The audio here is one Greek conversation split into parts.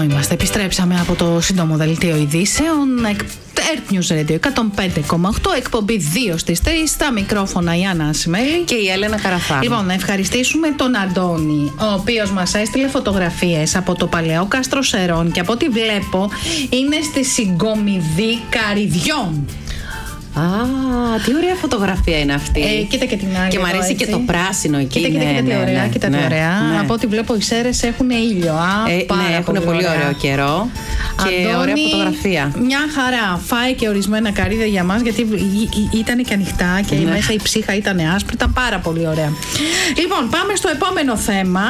είμαστε. Επιστρέψαμε από το σύντομο δελτίο ειδήσεων. Earth News Radio 105,8, εκπομπή 2 στις 3, στα μικρόφωνα η Άννα Ασημέλη και η Έλενα Καραφάνου. Λοιπόν, να ευχαριστήσουμε τον Αντώνη, ο οποίος μας έστειλε φωτογραφίες από το παλαιό κάστρο Σερών και από ό,τι βλέπω είναι στη συγκομιδή Καρυδιών. Α, τι ωραία φωτογραφία είναι αυτή. Κοίτα και την άλλη. Και μου αρέσει και το πράσινο εκεί. Κοίτα τι ωραία. Κοίτα τι ωραία. Από ό,τι βλέπω οι Σέρες έχουν ήλιο. Ναι, έχουν πολύ ωραίο καιρό. Και Αντώνη, ωραία φωτογραφία. Μια χαρά. Φάει και ορισμένα καρύδια για μας, γιατί ήταν και ανοιχτά και μέσα η ψύχα ήταν άσπρη. Ήταν πάρα πολύ ωραία. Λοιπόν, πάμε στο επόμενο θέμα.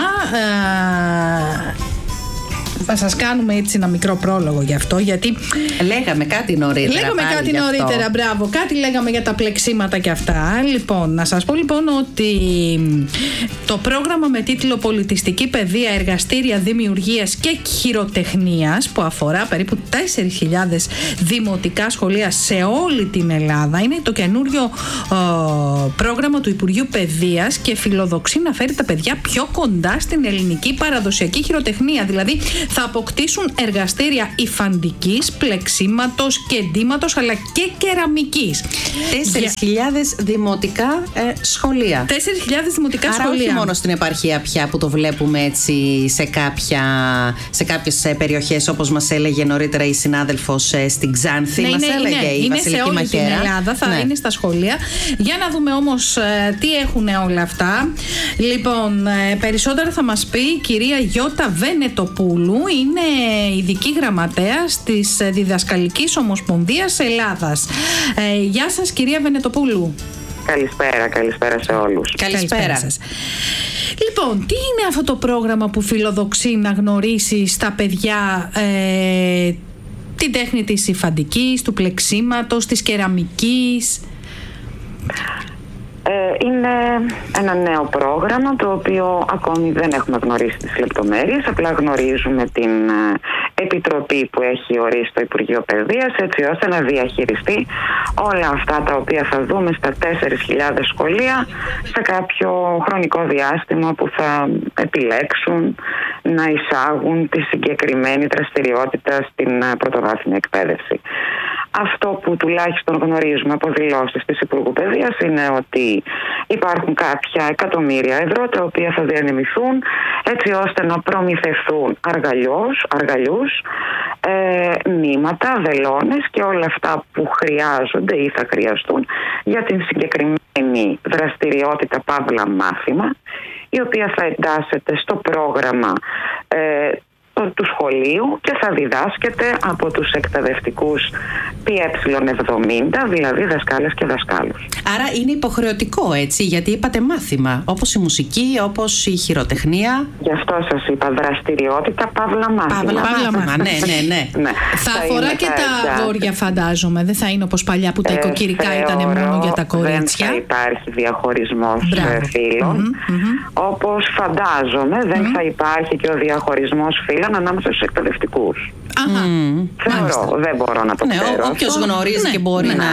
Θα σας κάνουμε έτσι ένα μικρό πρόλογο γι' αυτό, γιατί λέγαμε κάτι νωρίτερα. Μπράβο, κάτι λέγαμε για τα πλεξίματα και αυτά. Λοιπόν, να σας πω λοιπόν ότι το πρόγραμμα με τίτλο Πολιτιστική Παιδεία, Εργαστήρια Δημιουργίας και Χειροτεχνίας, που αφορά περίπου 4.000 δημοτικά σχολεία σε όλη την Ελλάδα, είναι το καινούριο πρόγραμμα του Υπουργείου Παιδείας και φιλοδοξεί να φέρει τα παιδιά πιο κοντά στην ελληνική παραδοσιακή χειροτεχνία. Δηλαδή θα αποκτήσουν εργαστήρια υφαντικής, πλεξίματος και ντύματος, αλλά και κεραμικής. 4.000 δημοτικά σχολεία. 4.000 δημοτικά σχολεία. Όχι μόνο στην επαρχία πια που το βλέπουμε έτσι σε κάποιες περιοχές, όπως μας έλεγε νωρίτερα η συνάδελφος στην Ξάνθη. Ναι, μας έλεγε η είναι Βασιλική σε όλη Μαχαίρα. την Ελλάδα, θα είναι στα σχολεία. Για να δούμε όμως τι έχουν όλα αυτά. Λοιπόν, περισσότερα θα μας πει η κυρία Γιώτα Βενετοπούλου. Είναι ειδική γραμματέας της Διδασκαλικής Ομοσπονδίας Ελλάδας. Γεια σας κυρία Βενετοπούλου. Καλησπέρα σε όλους. Καλησπέρα σας. Λοιπόν, τι είναι αυτό το πρόγραμμα που φιλοδοξεί να γνωρίσει στα παιδιά την τέχνη της υφαντικής, του πλεξίματος, της κεραμικής? Είναι ένα νέο πρόγραμμα το οποίο ακόμη δεν έχουμε γνωρίσει τις λεπτομέρειες, απλά γνωρίζουμε την επιτροπή που έχει ορίσει το Υπουργείο Παιδείας, έτσι ώστε να διαχειριστεί όλα αυτά τα οποία θα δούμε στα 4.000 σχολεία σε κάποιο χρονικό διάστημα που θα επιλέξουν να εισάγουν τη συγκεκριμένη δραστηριότητα στην πρωτοβάθμια εκπαίδευση. Αυτό που τουλάχιστον γνωρίζουμε από δηλώσεις της Υπουργού Παιδείας είναι ότι υπάρχουν κάποια εκατομμύρια ευρώ τα οποία θα διανεμηθούν έτσι ώστε να προμηθευτούν αργαλιούς, νήματα, βελόνες και όλα αυτά που χρειάζονται ή θα χρειαστούν για την συγκεκριμένη δραστηριότητα παύλα μάθημα, η οποία θα εντάσσεται στο πρόγραμμα του σχολείου και θα διδάσκεται από τους εκπαιδευτικούς ΠΕ70, δηλαδή δασκάλες και δασκάλους. Άρα είναι υποχρεωτικό, έτσι, γιατί είπατε μάθημα, όπως η μουσική, όπως η χειροτεχνία. Γι' αυτό σας είπα δραστηριότητα παύλα μάθημα. Ναι. Θα αφορά και τα αγόρια, φαντάζομαι. Δεν θα είναι όπως παλιά που τα οικοκυρικά ήταν μόνο για τα κορίτσια. Δεν θα υπάρχει διαχωρισμός φύλων. Όπως φαντάζομαι δεν θα υπάρχει και ο διαχωρισμός φύλων ανάμεσα στους εκπαιδευτικούς. Θεωρώ, δεν μπορώ να το ξέρω. Όποιος γνωρίζει και μπορεί να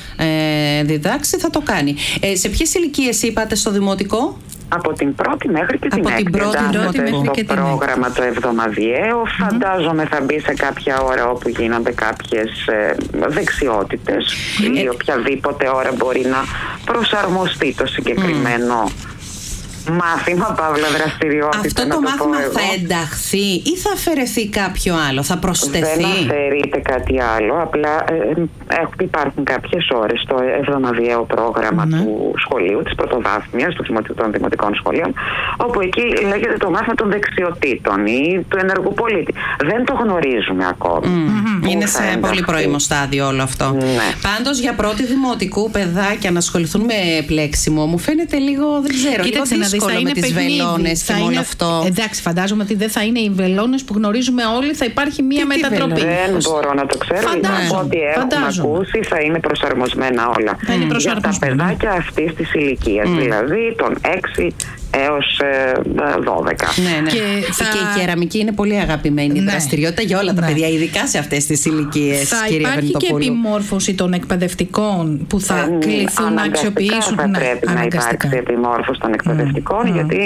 διδάξει θα το κάνει. Σε ποιες ηλικίες είπατε στο δημοτικό? Από την πρώτη μέχρι και την έκτη. Το πρόγραμμα το εβδομαδιαίο φαντάζομαι θα μπει σε κάποια ώρα όπου γίνονται κάποιες δεξιότητες ή οποιαδήποτε ώρα μπορεί να προσαρμοστεί το συγκεκριμένο μάθημα, παύλα δραστηριότητα. Αυτό το μάθημα θα ενταχθεί ή θα αφαιρεθεί κάποιο άλλο, θα προσθεθεί? Δεν αφαιρείται κάτι άλλο, απλά υπάρχουν κάποιες ώρες στο εβδομαδιαίο πρόγραμμα του σχολείου, της πρωτοβάθμιας, των δημοτικών σχολείων, όπου εκεί λέγεται το μάθημα των δεξιοτήτων ή του ενεργού πολίτη. Δεν το γνωρίζουμε ακόμη. Είναι σε πολύ πρώιμο στάδιο όλο αυτό. Πάντως για πρώτη δημοτικού παιδάκια να ασχοληθούν με πλέξιμο μου φαίνεται λίγο, δεν ξέρω, δύσκολο με τις βελόνες και όλο αυτό. Εντάξει, φαντάζομαι ότι δεν θα είναι οι βελόνες που γνωρίζουμε όλοι, θα υπάρχει μία μετατροπή. Δεν μπορώ να το ξέρω. Από ό,τι έχουμε ακούσει θα είναι προσαρμοσμένα όλα. Για τα παιδάκια αυτής της ηλικίας, δηλαδή των 6 έως 12. Και η κεραμική είναι πολύ αγαπημένη δραστηριότητα για όλα τα παιδιά, ειδικά σε αυτές τις ηλικίες. Θα υπάρχει και επιμόρφωση των εκπαιδευτικών που θα κληθούν να αξιοποιήσουν. Θα πρέπει να υπάρξει επιμόρφωση των εκπαιδευτικών, γιατί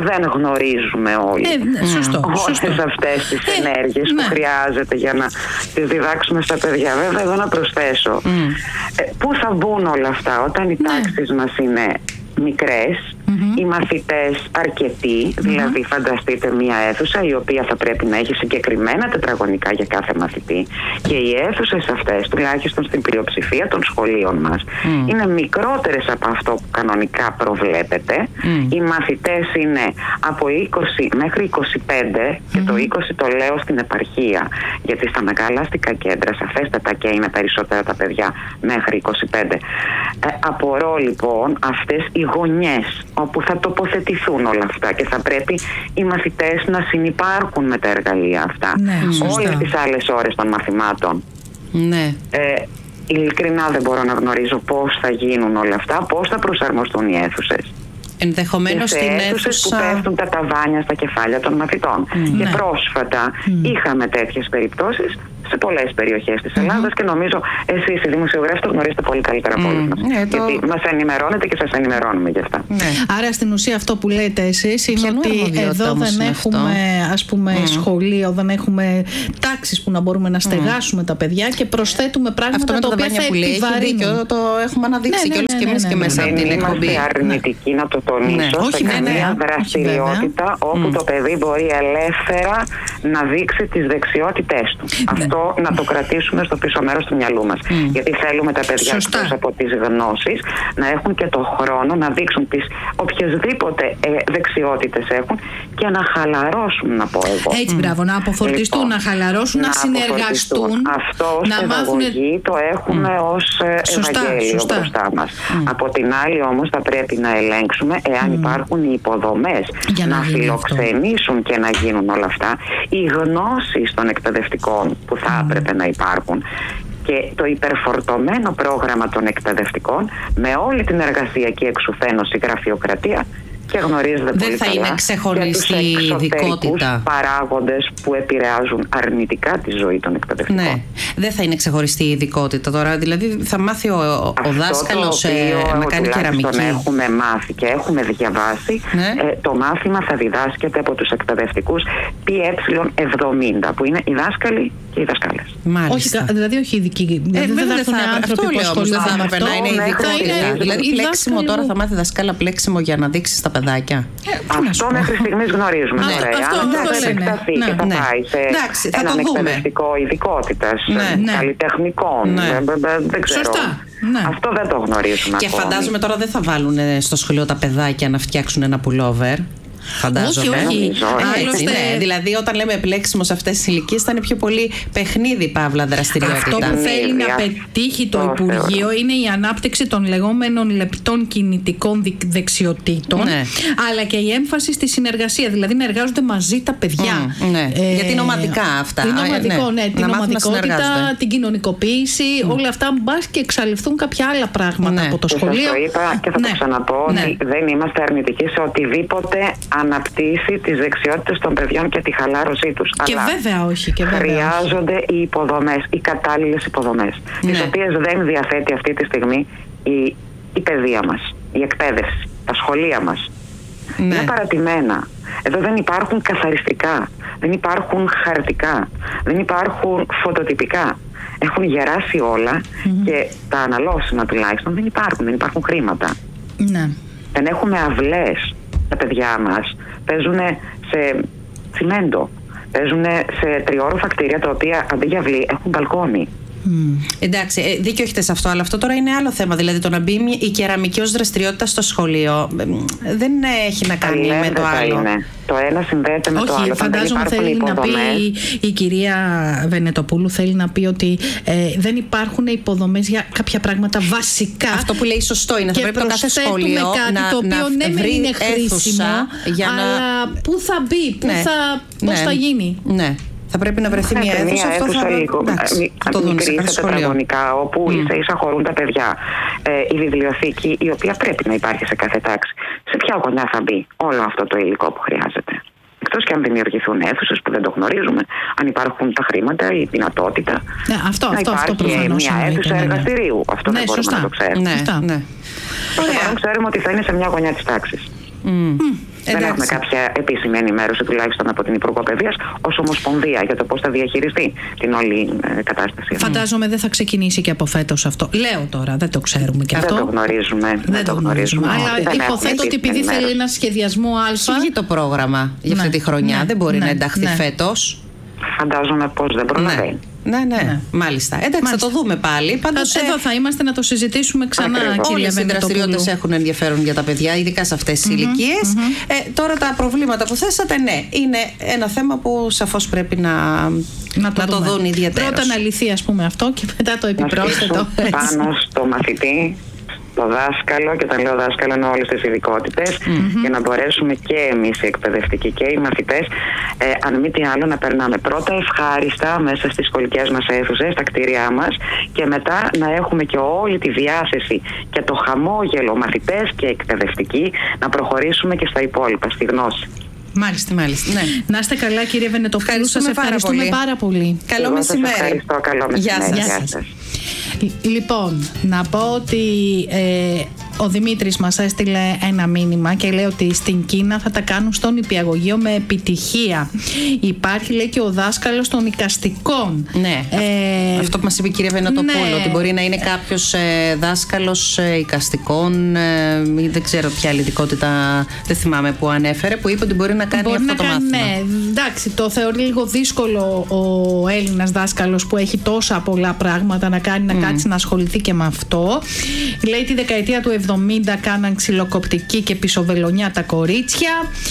δεν γνωρίζουμε όλοι όλες αυτές τις ενέργειες που χρειάζεται για να τις διδάξουμε στα παιδιά. Βέβαια, εδώ να προσθέσω, πού θα μπουν όλα αυτά όταν οι τάξεις μας είναι μικρές, οι μαθητές αρκετοί, δηλαδή φανταστείτε μια αίθουσα η οποία θα πρέπει να έχει συγκεκριμένα τετραγωνικά για κάθε μαθητή, και οι αίθουσες αυτές, τουλάχιστον στην πλειοψηφία των σχολείων μας, είναι μικρότερες από αυτό που κανονικά προβλέπεται. Οι μαθητές είναι από 20 μέχρι 25, και το 20 το λέω στην επαρχία, γιατί στα μεγάλα αστικά κέντρα σαφέστατα και είναι περισσότερα τα παιδιά μέχρι 25. Απορώ λοιπόν αυτές οι γωνιές όπου θα τοποθετηθούν όλα αυτά, και θα πρέπει οι μαθητές να συνυπάρχουν με τα εργαλεία αυτά όλες τις άλλες ώρες των μαθημάτων. Ειλικρινά δεν μπορώ να γνωρίζω πώς θα γίνουν όλα αυτά, πώς θα προσαρμοστούν οι αίθουσες. Ενδεχομένως στην αίθουσα που πέφτουν τα ταβάνια στα κεφάλια των μαθητών. Και πρόσφατα είχαμε τέτοιες περιπτώσεις σε πολλές περιοχές της Ελλάδας, και νομίζω εσείς οι δημοσιογράφοι το γνωρίζετε πολύ καλύτερα από όλους μας. Γιατί μας ενημερώνετε και σας ενημερώνουμε γι' αυτά. Άρα στην ουσία αυτό που λέτε εσείς είναι ότι εδώ δεν έχουμε σχολείο, δεν έχουμε τάξεις που να μπορούμε να στεγάσουμε τα παιδιά, και προσθέτουμε πράγματα τα οποία θα επιβαρύνουν. Το έχουμε αναδείξει κιόλας και εμείς και μέσα από την εκπομπή. Είμαστε αρνητικοί, να το τονίσω, σε καμία δραστηριότητα όπου το παιδί μπορεί ελεύθερα να δείξει τις δεξιότητές του. Αυτό να το κρατήσουμε στο πίσω μέρος του μυαλού μας. Γιατί θέλουμε τα παιδιά εκτός από τις γνώσεις να έχουν και το χρόνο να δείξουν τις οποιασδήποτε δεξιότητες έχουν και να χαλαρώσουν, να πω εγώ. Έτσι, μπράβο, να αποφορτιστούν, να χαλαρώσουν, να συνεργαστούν. Αυτό ως παιδαγωγή το έχουμε ως Ευαγγέλιο μπροστά μας. Από την άλλη όμως θα πρέπει να ελέγξουμε εάν υπάρχουν οι υποδομές να φιλοξενήσουν και να γίνουν όλα αυτά, οι γνώσεις των εκπαιδευτικών που θα έπρεπε να υπάρχουν, και το υπερφορτωμένο πρόγραμμα των εκπαιδευτικών με όλη την εργασιακή εξουθένωση, γραφειοκρατία, και γνωρίζετε πολύ θα είναι ξεχωριστή ειδικότητα. Παράγοντες που επηρεάζουν αρνητικά τη ζωή των εκπαιδευτικών. Ναι, δεν θα είναι ξεχωριστή ειδικότητα τώρα. Δηλαδή θα μάθει ο δάσκαλος να κάνει κεραμική. Τον έχουμε μάθει και έχουμε διαβάσει. Το μάθημα θα διδάσκεται από τους εκπαιδευτικούς PE70, που είναι οι δάσκαλοι και οι δασκάλες. Δηλαδή όχι ειδικοί. Δεν θα έρθουν άνθρωποι που ασχολούνται με αυτό. Να είναι ειδικότητα. Δηλαδή πλέξιμο τώρα θα μάθει δασκάλα πλέξιμο για να δείξει στα παιδάκια. Αυτό μέχρι στιγμής γνωρίζουμε. Αυτό θα επεκταθεί και θα πάει σε έναν εκπαιδευτικό ειδικότητας, καλλιτεχνικών. Δεν ξέρω. Αυτό δεν το γνωρίζουμε. Και φαντάζομαι τώρα δεν θα βάλουν στο σχολείο τα παιδάκια να φτιάξουν ένα πουλόβερ. Φαντάζομαι. Όχι. Δηλαδή, όταν λέμε επιλέξιμο σε αυτές τις ηλικίες, θα είναι πιο πολύ παιχνίδι, παύλα δραστηριότητα. Αυτό που θέλει να πετύχει το Υπουργείο είναι η ανάπτυξη των λεγόμενων λεπτών κινητικών δεξιοτήτων, αλλά και η έμφαση στη συνεργασία. Δηλαδή, να εργάζονται μαζί τα παιδιά. Γιατί είναι ομαδικά αυτά. Είναι ομαδικό, την ομαδικότητα, την κοινωνικοποίηση, όλα αυτά. Μπας και εξαλειφθούν κάποια άλλα πράγματα από το σχολείο. Το είπα και θα το ξαναπώ ότι δεν είμαστε αρνητικοί σε οτιδήποτε αναπτύσσει τις δεξιότητες των παιδιών και τη χαλάρωσή τους. Και αλλά βέβαια όχι. Χρειάζονται οι υποδομές, οι κατάλληλες υποδομές, τις οποίες δεν διαθέτει αυτή τη στιγμή η παιδεία μας, η εκπαίδευση, τα σχολεία μας. Είναι παρατημένα. Εδώ δεν υπάρχουν καθαριστικά, δεν υπάρχουν χαρτικά, δεν υπάρχουν φωτοτυπικά. Έχουν γεράσει όλα και τα αναλώσιμα τουλάχιστον δεν υπάρχουν χρήματα. Δεν έχουμε αυλές. Τα παιδιά μας παίζουν σε τσιμέντο, παίζουν σε τριόροφα κτίρια τα οποία αντί για αυλή έχουν μπαλκόνι. Εντάξει, δίκιο έχετε σε αυτό, αλλά αυτό τώρα είναι άλλο θέμα. Δηλαδή, το να μπει η κεραμική ως δραστηριότητα στο σχολείο δεν έχει να κάνει με το άλλο. Είναι. Το ένα συνδέεται με το άλλο. Όχι, φαντάζομαι θέλει να πει η κυρία Βενετοπούλου, θέλει να πει ότι δεν υπάρχουν υποδομές για κάποια πράγματα βασικά. Αυτό που λέει σωστό είναι. Θα πρέπει το κάθε σχολείο κάτι το οποίο ναι, είναι χρήσιμο, αλλά πού θα μπει, πώς θα γίνει. Ναι. Θα πρέπει να βρεθεί μια αίθουσα. Αυτό θα το δουν σε κάθε τετραγωνικά, όπου ίσα-ίσα χωρούν τα παιδιά. Η βιβλιοθήκη, η οποία πρέπει να υπάρχει σε κάθε τάξη. Σε ποια γωνιά θα μπει όλο αυτό το υλικό που χρειάζεται? Εκτός και αν δημιουργηθούν αίθουσες που δεν το γνωρίζουμε, αν υπάρχουν τα χρήματα, η δυνατότητα να υπάρχει μια αίθουσα εργαστηρίου. Αυτό δεν μπορούμε να το ξέρουμε. Ναι. Ξέρουμε ότι θα είναι σε μια γωνιά της τάξης. Δεν έχουμε κάποια επίσημη ενημέρωση, τουλάχιστον από την Υπουργό Παιδείας, ως Ομοσπονδία, για το πώς θα διαχειριστεί την όλη κατάσταση. Φαντάζομαι δεν θα ξεκινήσει και από φέτος αυτό. Λέω τώρα, δεν το ξέρουμε και αυτό. Δεν το γνωρίζουμε. Αλλά υποθέτω ότι επειδή θέλει ένα σχεδιασμό αλφα. Έχει το πρόγραμμα για αυτή τη χρονιά. Δεν μπορεί να ενταχθεί φέτος. Φαντάζομαι πως δεν προλαβαίνει. Ναι. Μάλιστα. Εντάξει, θα το δούμε πάλι. Πάντως εδώ θα είμαστε να το συζητήσουμε ξανά, κύριε Βενετοπούλου. Οι δραστηριότητες έχουν ενδιαφέρον για τα παιδιά, ειδικά σε αυτές τις ηλικίες. Τώρα τα προβλήματα που θέσατε, ναι, είναι ένα θέμα που σαφώς πρέπει να το δουν ιδιαίτερα. Πρώτα να λυθεί, ας πούμε, αυτό και μετά το επιπρόσθετο. Πάνω στο μαθητή, το δάσκαλο, και όταν λέω δάσκαλο εννοώ όλες τις ειδικότητες, για να μπορέσουμε και εμείς οι εκπαιδευτικοί και οι μαθητές, αν μη τι άλλο, να περνάμε πρώτα ευχάριστα μέσα στις σχολικές μας αίθουσες, στα κτίρια μας, και μετά να έχουμε και όλη τη διάθεση και το χαμόγελο μαθητές και εκπαιδευτικοί να προχωρήσουμε και στα υπόλοιπα, στη γνώση. Μάλιστα. Ναι. Να είστε καλά, κύριε Βενετοπούλου. Σας ευχαριστούμε πάρα πολύ. Καλό μεσημέρι. Ευχαριστώ. Καλό μεσημέρι. Γεια σας. Λοιπόν, να πω ότι ο Δημήτρης μας έστειλε ένα μήνυμα και λέει ότι στην Κίνα θα τα κάνουν στο νηπιαγωγείο με επιτυχία. Υπάρχει, λέει, και ο δάσκαλος των εικαστικών. Ναι, αυτό που μας είπε η κυρία Βενετοπούλου, ότι μπορεί να είναι κάποιος δάσκαλος εικαστικών ή δεν ξέρω ποια άλλη ειδικότητα, δεν θυμάμαι που ανέφερε, που είπε ότι μπορεί να κάνει αυτό το μάθημα. Ναι, εντάξει, το θεωρεί λίγο δύσκολο ο Έλληνας δάσκαλος που έχει τόσα πολλά πράγματα να κάνει, να κάτσει να ασχοληθεί και με αυτό. Λέει τη δεκαετία του 70 κάναν ξυλοκοπτική και πισοβελονιά τα κορίτσια.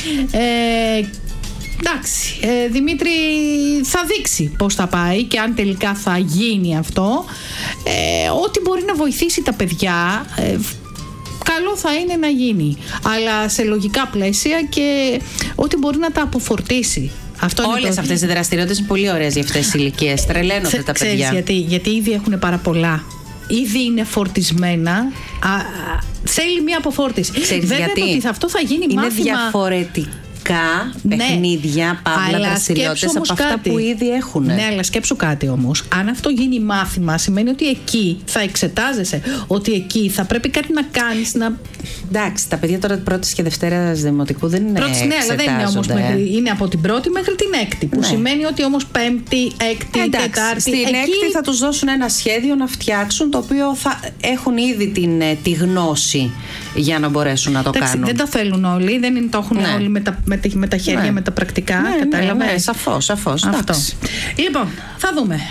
Εντάξει, Δημήτρη, θα δείξει πώς θα πάει και αν τελικά θα γίνει αυτό. Ό,τι μπορεί να βοηθήσει τα παιδιά, καλό θα είναι να γίνει, αλλά σε λογικά πλαίσια και ό,τι μπορεί να τα αποφορτήσει. Όλες αυτές οι δραστηριότητες είναι πολύ ωραίες για αυτές τις ηλικίες. Τρελαίνονται τα παιδιά. Γιατί ήδη έχουν πάρα πολλά. Ήδη είναι φορτισμένα. Θέλει μία αποφόρτιση. Βέβαια ότι αυτό θα γίνει είναι μάθημα. Είναι διαφορετικά παιχνίδια, παύλα, δραστηριότητες από αυτά που ήδη έχουν. Ναι, αλλά σκέψου κάτι όμως. Αν αυτό γίνει μάθημα, σημαίνει ότι εκεί θα εξετάζεσαι, ότι εκεί θα πρέπει κάτι να κάνεις. Εντάξει, τα παιδιά τώρα πρώτης και δευτέρας δημοτικού δεν είναι εξετάζονται. Ναι, αλλά δεν είναι όμως είναι από την πρώτη μέχρι την έκτη. Που σημαίνει ότι όμως πέμπτη, έκτη, τετάρτη. Στην έκτη θα τους δώσουν ένα σχέδιο να φτιάξουν, το οποίο θα έχουν ήδη τη γνώση για να μπορέσουν να το κάνουν. Δεν τα θέλουν όλοι, δεν το έχουν όλοι με τα χέρια, με τα πρακτικά. Ναι, σαφώς. Αυτό. Λοιπόν, θα δούμε.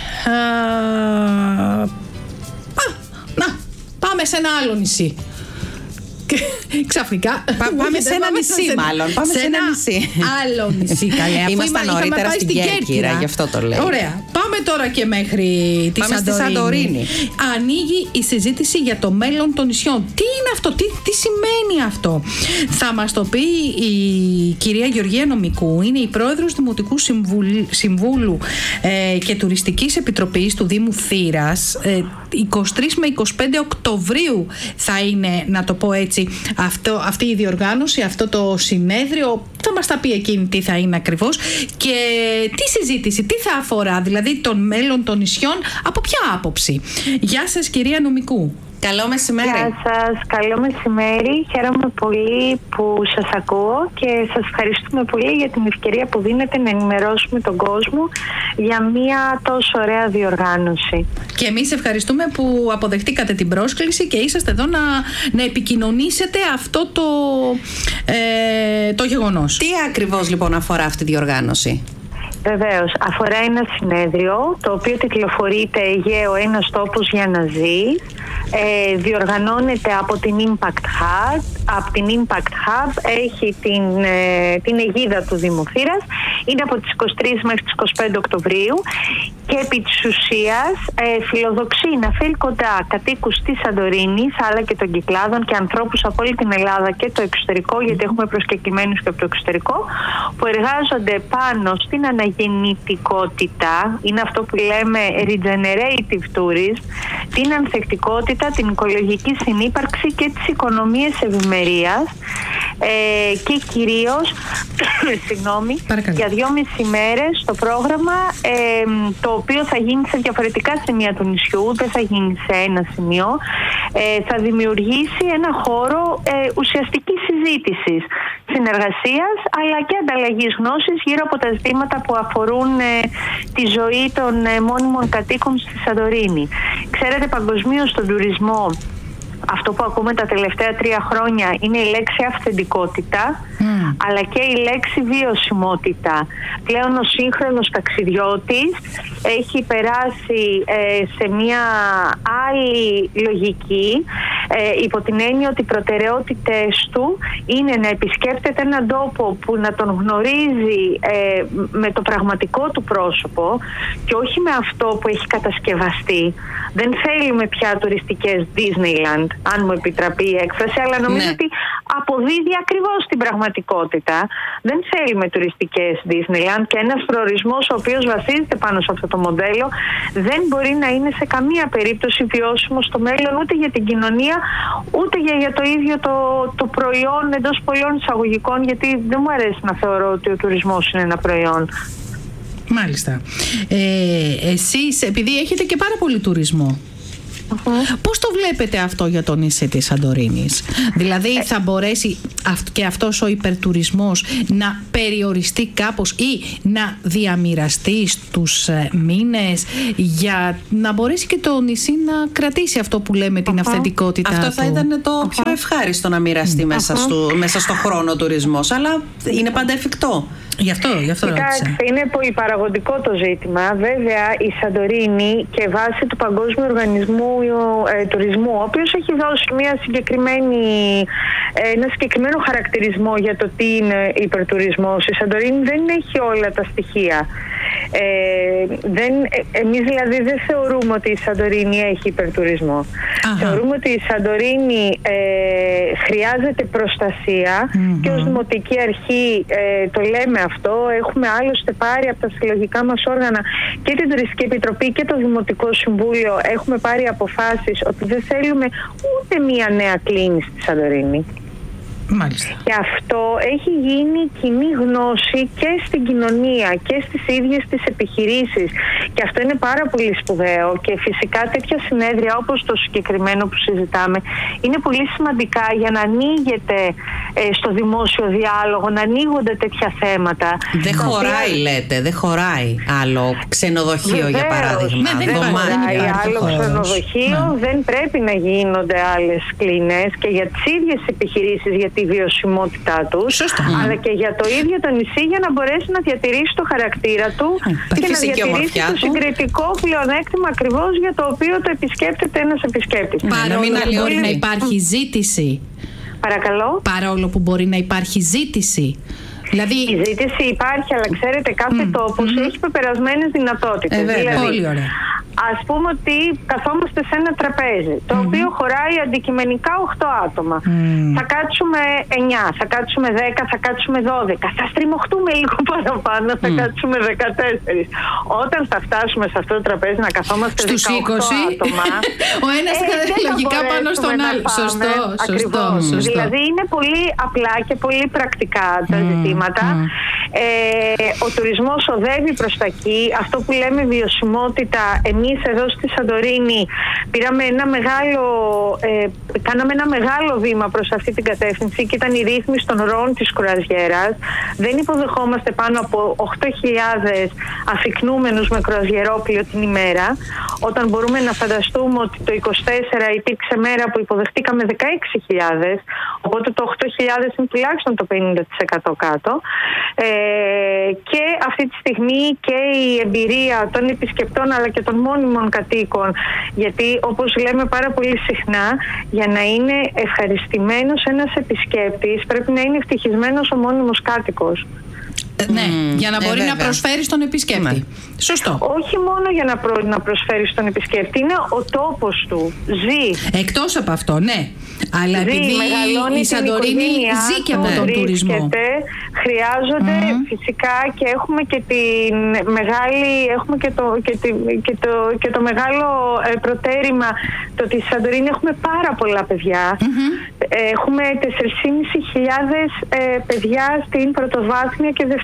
Πάμε σε ένα άλλο νησί. Ξαφνικά. Πάμε σε ένα νησί, μάλλον. Πάμε σε ένα νησί. Άλλο νησί, καλέ. Ήμασταν νωρίτερα στην Κέρκυρα, γι' αυτό το λέω. Ωραία. Πάμε τώρα και μέχρι τη Σαντορίνη. Ανοίγει η συζήτηση για το μέλλον των νησιών. Τι είναι αυτό, τι σημαίνει αυτό? Θα μας το πει η κυρία Γεωργία Νομικού. Είναι η πρόεδρος Δημοτικού Συμβούλου και Τουριστικής Επιτροπής του Δήμου Θήρας. 23 με 25 Οκτωβρίου θα είναι, να το πω έτσι, αυτή η διοργάνωση, αυτό το συνέδριο. Θα μας τα πει εκείνη τι θα είναι ακριβώς και τι συζήτηση, τι θα αφορά, δηλαδή τον μέλλον των νησιών, από ποια άποψη. Γεια σας, κυρία Νομικού. Καλό μεσημέρι. Γεια σας, καλό μεσημέρι. Χαίρομαι πολύ που σας ακούω και σας ευχαριστούμε πολύ για την ευκαιρία που δίνετε να ενημερώσουμε τον κόσμο για μια τόσο ωραία διοργάνωση. Και εμείς ευχαριστούμε που αποδεχτήκατε την πρόσκληση και είσαστε εδώ να επικοινωνήσετε αυτό το γεγονός. Τι ακριβώς λοιπόν αφορά αυτή τη διοργάνωση? Βεβαίως, αφορά ένα συνέδριο το οποίο τιτλοφορείται «Αιγαίο, ένας τόπος για να ζεις». Διοργανώνεται από την Impact Hub. Από την Impact Hub έχει την αιγίδα του Δήμου Θήρας. Είναι από τις 23 μέχρι τις 25 Οκτωβρίου και επί της ουσίας φιλοδοξεί να φέρει κοντά κατοίκους της Σαντορίνης αλλά και των Κυκλάδων και ανθρώπους από όλη την Ελλάδα και το εξωτερικό, γιατί έχουμε προσκεκλημένους και από το εξωτερικό, που εργάζονται πάνω στην αναγεννητικότητα, είναι αυτό που λέμε regenerative tourism, την ανθεκτικότητα, την οικολογική συνύπαρξη και τις οικονομίες ευημερίας και κυρίως για 2,5 μέρες το πρόγραμμα, το οποίο θα γίνει σε διαφορετικά σημεία του νησιού, δεν θα γίνει σε ένα σημείο. Θα δημιουργήσει ένα χώρο ουσιαστικής συζήτησης, συνεργασίας, αλλά και ανταλλαγής γνώσης γύρω από τα ζητήματα που αφορούν τη ζωή των μόνιμων κατοίκων στη Σαντορίνη. Ξέρετε, παγκοσμίως στον τουρισμό, αυτό που ακούμε τα τελευταία 3 χρόνια είναι η λέξη αυθεντικότητα, αλλά και η λέξη βιωσιμότητα. Πλέον ο σύγχρονος ταξιδιώτης έχει περάσει σε μια άλλη λογική, υπό την έννοια ότι οι προτεραιότητες του είναι να επισκέπτεται έναν τόπο που να τον γνωρίζει με το πραγματικό του πρόσωπο και όχι με αυτό που έχει κατασκευαστεί. Δεν θέλουμε πια τουριστικές Disneyland, αν μου επιτραπεί η έκφραση, αλλά νομίζω ότι αποδίδει ακριβώς την πραγματικότητα. Δεν θέλουμε τουριστικές Disneyland και ένας προορισμός ο οποίος βασίζεται πάνω σε αυτό το μοντέλο δεν μπορεί να είναι σε καμία περίπτωση βιώσιμο στο μέλλον, ούτε για την κοινωνία, ούτε για το ίδιο το προϊόν εντός πολλών εισαγωγικών, γιατί δεν μου αρέσει να θεωρώ ότι ο τουρισμός είναι ένα προϊόν. Μάλιστα. Εσείς, επειδή έχετε και πάρα πολύ τουρισμό, πώς το βλέπετε αυτό για το νησί της Σαντορίνης? Δηλαδή θα μπορέσει και αυτός ο υπερτουρισμός να περιοριστεί κάπως ή να διαμοιραστεί στους μήνες για να μπορέσει και το νησί να κρατήσει αυτό που λέμε την αυθεντικότητα? Αυτό θα ήταν το πιο ευχάριστο να μοιραστεί μέσα στο χρόνο τουρισμός, αλλά είναι πάντα εφικτό. Γι' αυτό Κοιτάξτε, είναι πολυπαραγωγικό το ζήτημα. Βέβαια, η Σαντορίνη και βάσει του Παγκόσμιου Οργανισμού Τουρισμού, ο οποίος έχει δώσει ένα συγκεκριμένο χαρακτηρισμό για το τι είναι υπερτουρισμός, η Σαντορίνη δεν έχει όλα τα στοιχεία. Εμείς δηλαδή δεν θεωρούμε ότι η Σαντορίνη έχει υπερτουρισμό. Θεωρούμε ότι η Σαντορίνη χρειάζεται προστασία και ως Δημοτική Αρχή το λέμε αυτό. Έχουμε άλλωστε πάρει από τα συλλογικά μας όργανα και την Τουριστική Επιτροπή και το Δημοτικό Συμβούλιο, έχουμε πάρει αποφάσεις ότι δεν θέλουμε ούτε μία νέα κλίνη στη Σαντορίνη. Μάλιστα. Και αυτό έχει γίνει κοινή γνώση και στην κοινωνία και στις ίδιες τις επιχειρήσεις. Και αυτό είναι πάρα πολύ σπουδαίο. Και φυσικά τέτοια συνέδρια όπως το συγκεκριμένο που συζητάμε είναι πολύ σημαντικά για να ανοίγεται στο δημόσιο διάλογο, να ανοίγονται τέτοια θέματα. Δεν χωράει, λέτε, δεν χωράει άλλο ξενοδοχείο, για παράδειγμα. Δεν χωράει άλλο ξενοδοχείο, δεν πρέπει να γίνονται άλλες κλίνες και για τις ίδιες επιχειρήσεις, για τη βιωσιμότητά τους, αλλά και για το ίδιο το νησί, για να μπορέσει να διατηρήσει το χαρακτήρα του και να διατηρήσει το συγκριτικό πλεονέκτημα ακριβώς για το οποίο το επισκέπτεται ένας επισκέπτης. Παρόλο που μπορεί να υπάρχει ζήτηση. Παρακαλώ. Παρόλο που μπορεί να υπάρχει ζήτηση. Δηλαδή... Η ζήτηση υπάρχει, αλλά ξέρετε, κάθε τόπος έχει πεπερασμένες δυνατότητες. Δηλαδή, πολύ ωραία. Ας πούμε ότι καθόμαστε σε ένα τραπέζι, το οποίο χωράει αντικειμενικά 8 άτομα. Θα κάτσουμε 9, θα κάτσουμε 10, θα κάτσουμε 12. Θα στριμωχτούμε λίγο παραπάνω, θα κάτσουμε 14. Όταν θα φτάσουμε σε αυτό το τραπέζι να καθόμαστε στους 18 άτομα, ο ένας λογικά πάνω στον άλλο. Σωστό. Δηλαδή είναι πολύ απλά και πολύ πρακτικά τα ζητήματα. Ο τουρισμός οδεύει προς τα εκεί. Αυτό που λέμε βιωσιμότητα, εμείς εδώ στη Σαντορίνη κάναμε ένα μεγάλο βήμα προς αυτή την κατεύθυνση και ήταν η ρύθμιση των ροών της κρουαζιέρας. Δεν υποδεχόμαστε πάνω από 8.000 αφικνούμενους με κρουαζιερόπλοιο την ημέρα, όταν μπορούμε να φανταστούμε ότι το 24 υπήρξε μέρα που υποδεχτήκαμε 16.000, οπότε το 8.000 είναι τουλάχιστον το 50% κάτω. Και αυτή τη στιγμή και η εμπειρία των επισκεπτών αλλά και των μόνιμων κατοίκων, γιατί όπως λέμε πάρα πολύ συχνά, για να είναι ευχαριστημένος ένας επισκέπτης πρέπει να είναι ευτυχισμένος ο μόνιμος κάτοικος. Ναι, για να μπορεί να προσφέρει στον επισκέπτη. Σωστό. Όχι μόνο για να προσφέρει στον επισκέπτη, είναι ο τόπος του. Ζει. Εκτός από αυτό, ναι. Αλλά επειδή η Σαντορίνη ζει και από τον τουρισμό. Χρειάζονται φυσικά και έχουμε και την μεγάλη, έχουμε και το μεγάλο προτέρημα, το ότι στη Σαντορίνη έχουμε πάρα πολλά παιδιά. Έχουμε 4.500 παιδιά στην πρωτοβάθμια και δευτεροβάθμια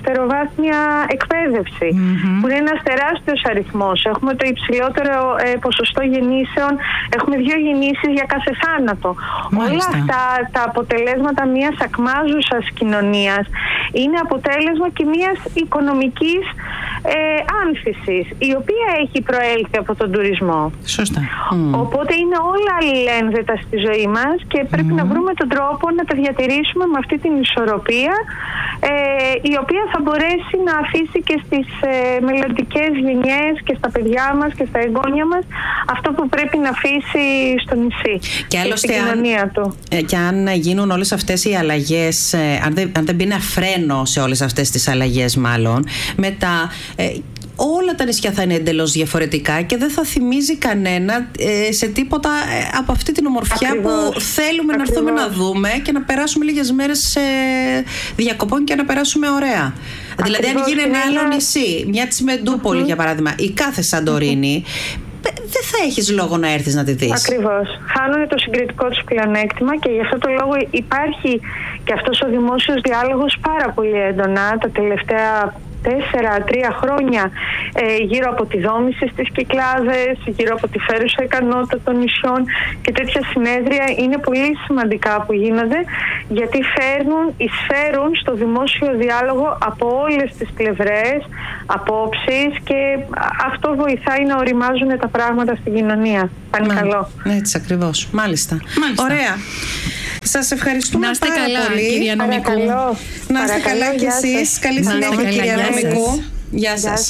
δευτεροβάθμια εκπαίδευση, που είναι ένας τεράστιος αριθμός. Έχουμε το υψηλότερο ποσοστό γεννήσεων, έχουμε 2 γεννήσεις για κάθε θάνατο. Όλα αυτά τα αποτελέσματα μιας ακμάζουσας κοινωνίας είναι αποτέλεσμα και μιας οικονομικής άνθησης, η οποία έχει προέλθει από τον τουρισμό. Σωστά. Οπότε είναι όλα αλληλένδετα στη ζωή μας και πρέπει να βρούμε τον τρόπο να τα διατηρήσουμε με αυτή την ισορροπία, η οποία θα μπορέσει να αφήσει και στις μελλοντικές γενιές και στα παιδιά μας και στα εγγόνια μας αυτό που πρέπει να αφήσει στο νησί και στην κοινωνία του. Και αν γίνουν όλες αυτές οι αλλαγές, αν δεν μπει ένα φρένο σε όλες αυτές τις αλλαγές, μάλλον μετά όλα τα νησιά θα είναι εντελώς διαφορετικά και δεν θα θυμίζει κανένα σε τίποτα από αυτή την ομορφιά που θέλουμε να έρθουμε να δούμε και να περάσουμε λίγες μέρες διακοπών και να περάσουμε ωραία. Δηλαδή αν γίνει ένα άλλο νησί, μια Τσιμεντούπολη για παράδειγμα, ή κάθε Σαντορίνη, δεν θα έχεις λόγο να έρθεις να τη δεις. Ακριβώς. Χάνουν το συγκριτικό τους πλεονέκτημα και γι' αυτό το λόγο υπάρχει και αυτός ο δημόσιος διάλογος πάρα πολύ έντονα τα τελευταία 4-3 χρόνια γύρω από τη δόμηση στις Κυκλάδες, γύρω από τη φέρουσα ικανότητα των νησιών, και τέτοια συνέδρια είναι πολύ σημαντικά που γίνονται, γιατί εισφέρουν στο δημόσιο διάλογο από όλες τις πλευρές απόψεις και αυτό βοηθάει να οριμάζουν τα πράγματα στην κοινωνία. Πάνε καλό. Έτσι ακριβώς. Μάλιστα. Ωραία. Σας ευχαριστούμε να είστε πάρα καλά, πολύ. κυρία Νομικού. Να είστε καλά κι εσείς. Καλή συνέχεια, κυρία Νομικού. Γεια σας.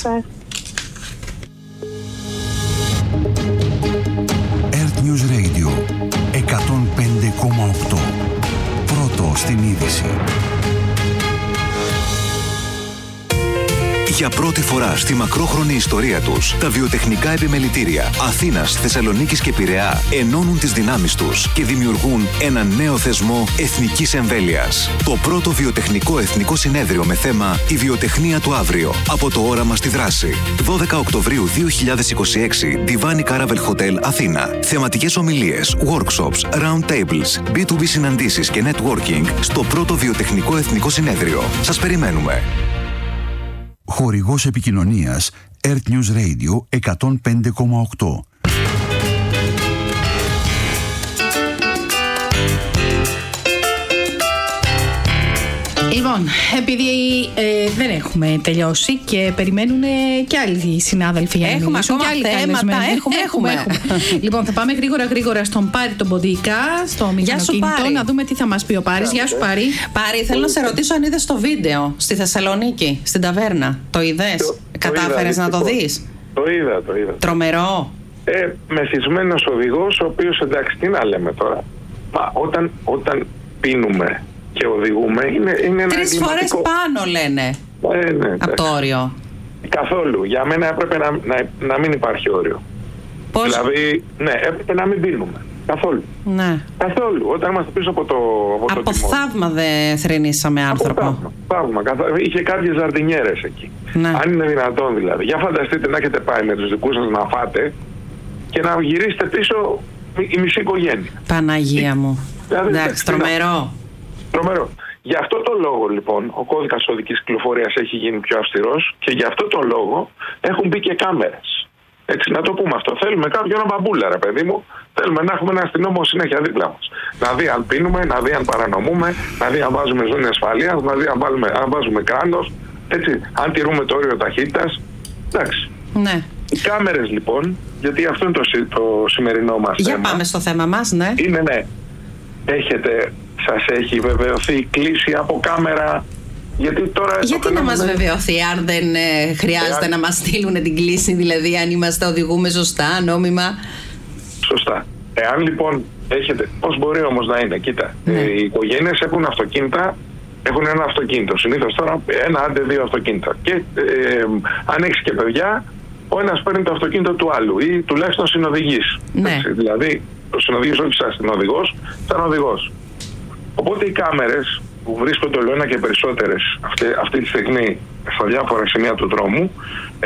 Earth News Radio 105,8. Πρώτο στην είδηση. Για πρώτη φορά στη μακρόχρονη ιστορία τους, τα βιοτεχνικά επιμελητήρια Αθήνας, Θεσσαλονίκης και Πειραιά ενώνουν τις δυνάμεις τους και δημιουργούν ένα νέο θεσμό εθνικής εμβέλειας. Το πρώτο βιοτεχνικό εθνικό συνέδριο με θέμα «Η βιοτεχνία του αύριο». Από το όραμα στη δράση. 12 Οκτωβρίου 2026, Divan Caravel Hotel, Αθήνα. Θεματικές ομιλίες, workshops, round tables, B2B συναντήσεις και networking στο πρώτο βιοτεχνικό εθνικό συνέδριο. Σας περιμένουμε. Χορηγός επικοινωνίας Earth News Radio 105,8. Λοιπόν, επειδή δεν έχουμε τελειώσει και περιμένουν και άλλοι συνάδελφοι για να μιλήσουν, και άλλοι θέματα. Έχουμε. Λοιπόν, θα πάμε γρήγορα στον Πάρη τον Ποντικά, στο μηχανοκίνητο, να δούμε τι θα μας πει ο Πάρης. Γεια σου, Πάρη. Πάρη, θέλω να σε ρωτήσω αν είδες το βίντεο στη Θεσσαλονίκη, στην ταβέρνα. Το είδες? Κατάφερες να το δεις? Το είδα. Τρομερό. Μεθυσμένος οδηγός, ο οποίος, εντάξει, τι να λέμε τώρα. Όταν πίνουμε και οδηγούμε, είναι ένα 3 φορές πάνω λένε από το όριο. Καθόλου. Για μένα έπρεπε να μην υπάρχει όριο. Πώς? Δηλαδή, ναι, έπρεπε να μην πίνουμε. Καθόλου. Ναι. Καθόλου. Όταν είμαστε πίσω από το από θαύμα δεν θρηνήσαμε άνθρωπο. Θαύμα. Είχε κάποιες ζαρτινιέρες εκεί. Ναι. Αν είναι δυνατόν δηλαδή. Για φανταστείτε να έχετε πάει με τους δικούς σας να φάτε και να γυρίσετε πίσω η μισή οικογένεια. Παναγία μου. Δηλαδή, εντάξει, τρομερό. Τρομερό. Γι' αυτό το λόγο λοιπόν ο κώδικας οδικής κυκλοφορίας έχει γίνει πιο αυστηρός και γι' αυτό το λόγο έχουν μπει και κάμερες. Έτσι, να το πούμε αυτό. Θέλουμε κάποιον μπαμπούλα, ρε παιδί μου. Θέλουμε να έχουμε ένα αστυνόμο συνέχεια δίπλα μας. Να δει αν πίνουμε, να δει αν παρανομούμε, να δει αν βάζουμε ζώνη ασφαλείας, να δει αν βάζουμε κράνος. Έτσι, αν τηρούμε το όριο ταχύτητας. Εντάξει. Ναι. Οι κάμερες λοιπόν, γιατί αυτό είναι το σημερινό μας θέμα. Για πάμε στο θέμα μας, ναι. Είναι ναι. Σας έχει βεβαιωθεί η κλήση από κάμερα? Γιατί να μας βεβαιωθεί αν δεν χρειάζεται να μας στείλουν την κλήση, δηλαδή αν οδηγούμε σωστά, νόμιμα? Σωστά. Εάν λοιπόν έχετε, πώς μπορεί όμως να είναι, κοίτα, οι οικογένειες έχουν αυτοκίνητα, έχουν ένα αυτοκίνητο, συνήθως τώρα ένα άντε 2 αυτοκίνητα και αν έχεις και παιδιά, ο ένας παίρνει το αυτοκίνητο του άλλου ή τουλάχιστον συνοδηγείς. Ναι. Δηλαδή ο συνοδηγής όχι σαν συνοδηγός, σαν οδηγός. Οπότε οι κάμερες που βρίσκονται όλο ένα και περισσότερες αυτή τη στιγμή στα διάφορα σημεία του δρόμου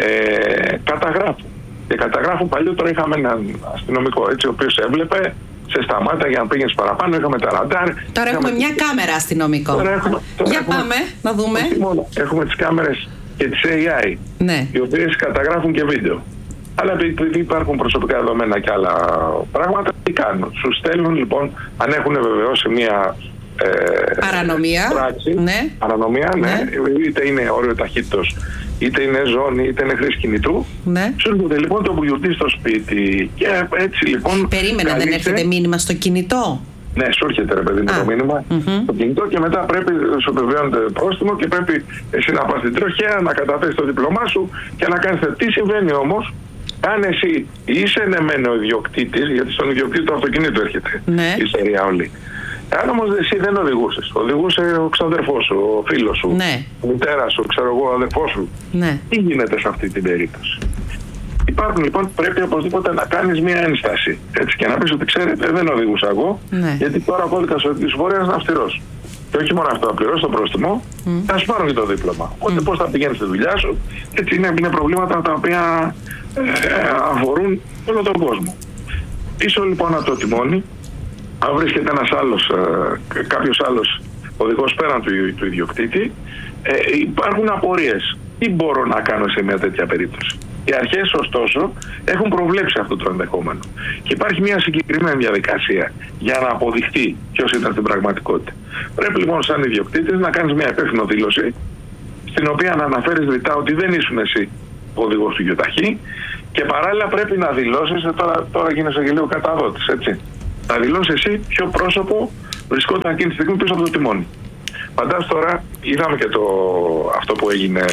καταγράφουν. Και καταγράφουν, παλιότερα είχαμε έναν αστυνομικό, έτσι, ο οποίος έβλεπε, σε σταμάτα για να πήγαινε παραπάνω. Είχαμε τα ραντάρ. Τώρα έχουμε μια κάμερα αστυνομικό. Για πάμε να δούμε. Έχουμε τις κάμερες και τις AI, ναι, οι οποίες καταγράφουν και βίντεο. Αλλά επειδή υπάρχουν προσωπικά δεδομένα και άλλα πράγματα, τι κάνουν? Σου στέλνουν λοιπόν, αν έχουν βεβαιώσει μια παρανομία, πράξη, ναι, παρανομία, ναι, είτε είναι όριο ταχύτητος, είτε είναι ζώνη, είτε είναι χρήση κινητού. Ναι. Σου έρχεται λοιπόν το βουλιουρτή στο σπίτι και έτσι λοιπόν. Περίμενε, δεν έρχεται μήνυμα στο κινητό? Ναι, σου έρχεται ρε παιδί μου το μήνυμα στο κινητό και μετά πρέπει, σου επιβεβαιώνεται πρόστιμο και πρέπει εσύ να πας στην τροχέα, να καταθέσεις το δίπλωμά σου και να κάνεις. Τι συμβαίνει όμως αν εσύ είσαι ο ιδιοκτήτης, γιατί στον ιδιοκτήτη του αυτοκινήτου έρχεται η ιστορία όλη. Αν όμως εσύ δεν οδηγούσες, οδηγούσε ο ξαδερφός σου, ο φίλος σου, η μητέρα σου, ξέρω εγώ, ο αδερφός σου, τι γίνεται σε αυτή την περίπτωση? Υπάρχουν λοιπόν, πρέπει οπωσδήποτε να κάνεις μια ένσταση. Έτσι, και να πεις ότι ξέρετε, δεν οδηγούσα εγώ, γιατί τώρα ο κώδικας οδικής φορέας είναι αυστηρός. Και όχι μόνο αυτό, θα πληρώσει το πρόστιμο, θα σου πάρουν και το δίπλωμα. Οπότε πώς θα πηγαίνεις στη δουλειά σου? Έτσι είναι προβλήματα τα οποία αφορούν όλο τον κόσμο. Πίσω λοιπόν από το τιμόνι, αν βρίσκεται κάποιος άλλος οδηγός πέραν του ιδιοκτήτη, υπάρχουν απορίες. Τι μπορώ να κάνω σε μια τέτοια περίπτωση? Οι αρχές ωστόσο έχουν προβλέψει αυτό το ενδεχόμενο. Και υπάρχει μια συγκεκριμένη διαδικασία για να αποδειχτεί ποιος ήταν στην πραγματικότητα. Πρέπει λοιπόν σαν ιδιοκτήτης να κάνεις μια υπεύθυνο δήλωση, στην οποία να αναφέρεις ρητά ότι δεν ήσουν εσύ ο οδηγός του γιοταχή, και παράλληλα πρέπει να δηλώσεις, τώρα γίνεσαι και λίγο καταδότης, έτσι. Να δηλώσεις εσύ ποιο πρόσωπο βρισκόταν εκείνη τη στιγμή πίσω από το τιμόνι. Φαντάσου τώρα, είδαμε και αυτό που έγινε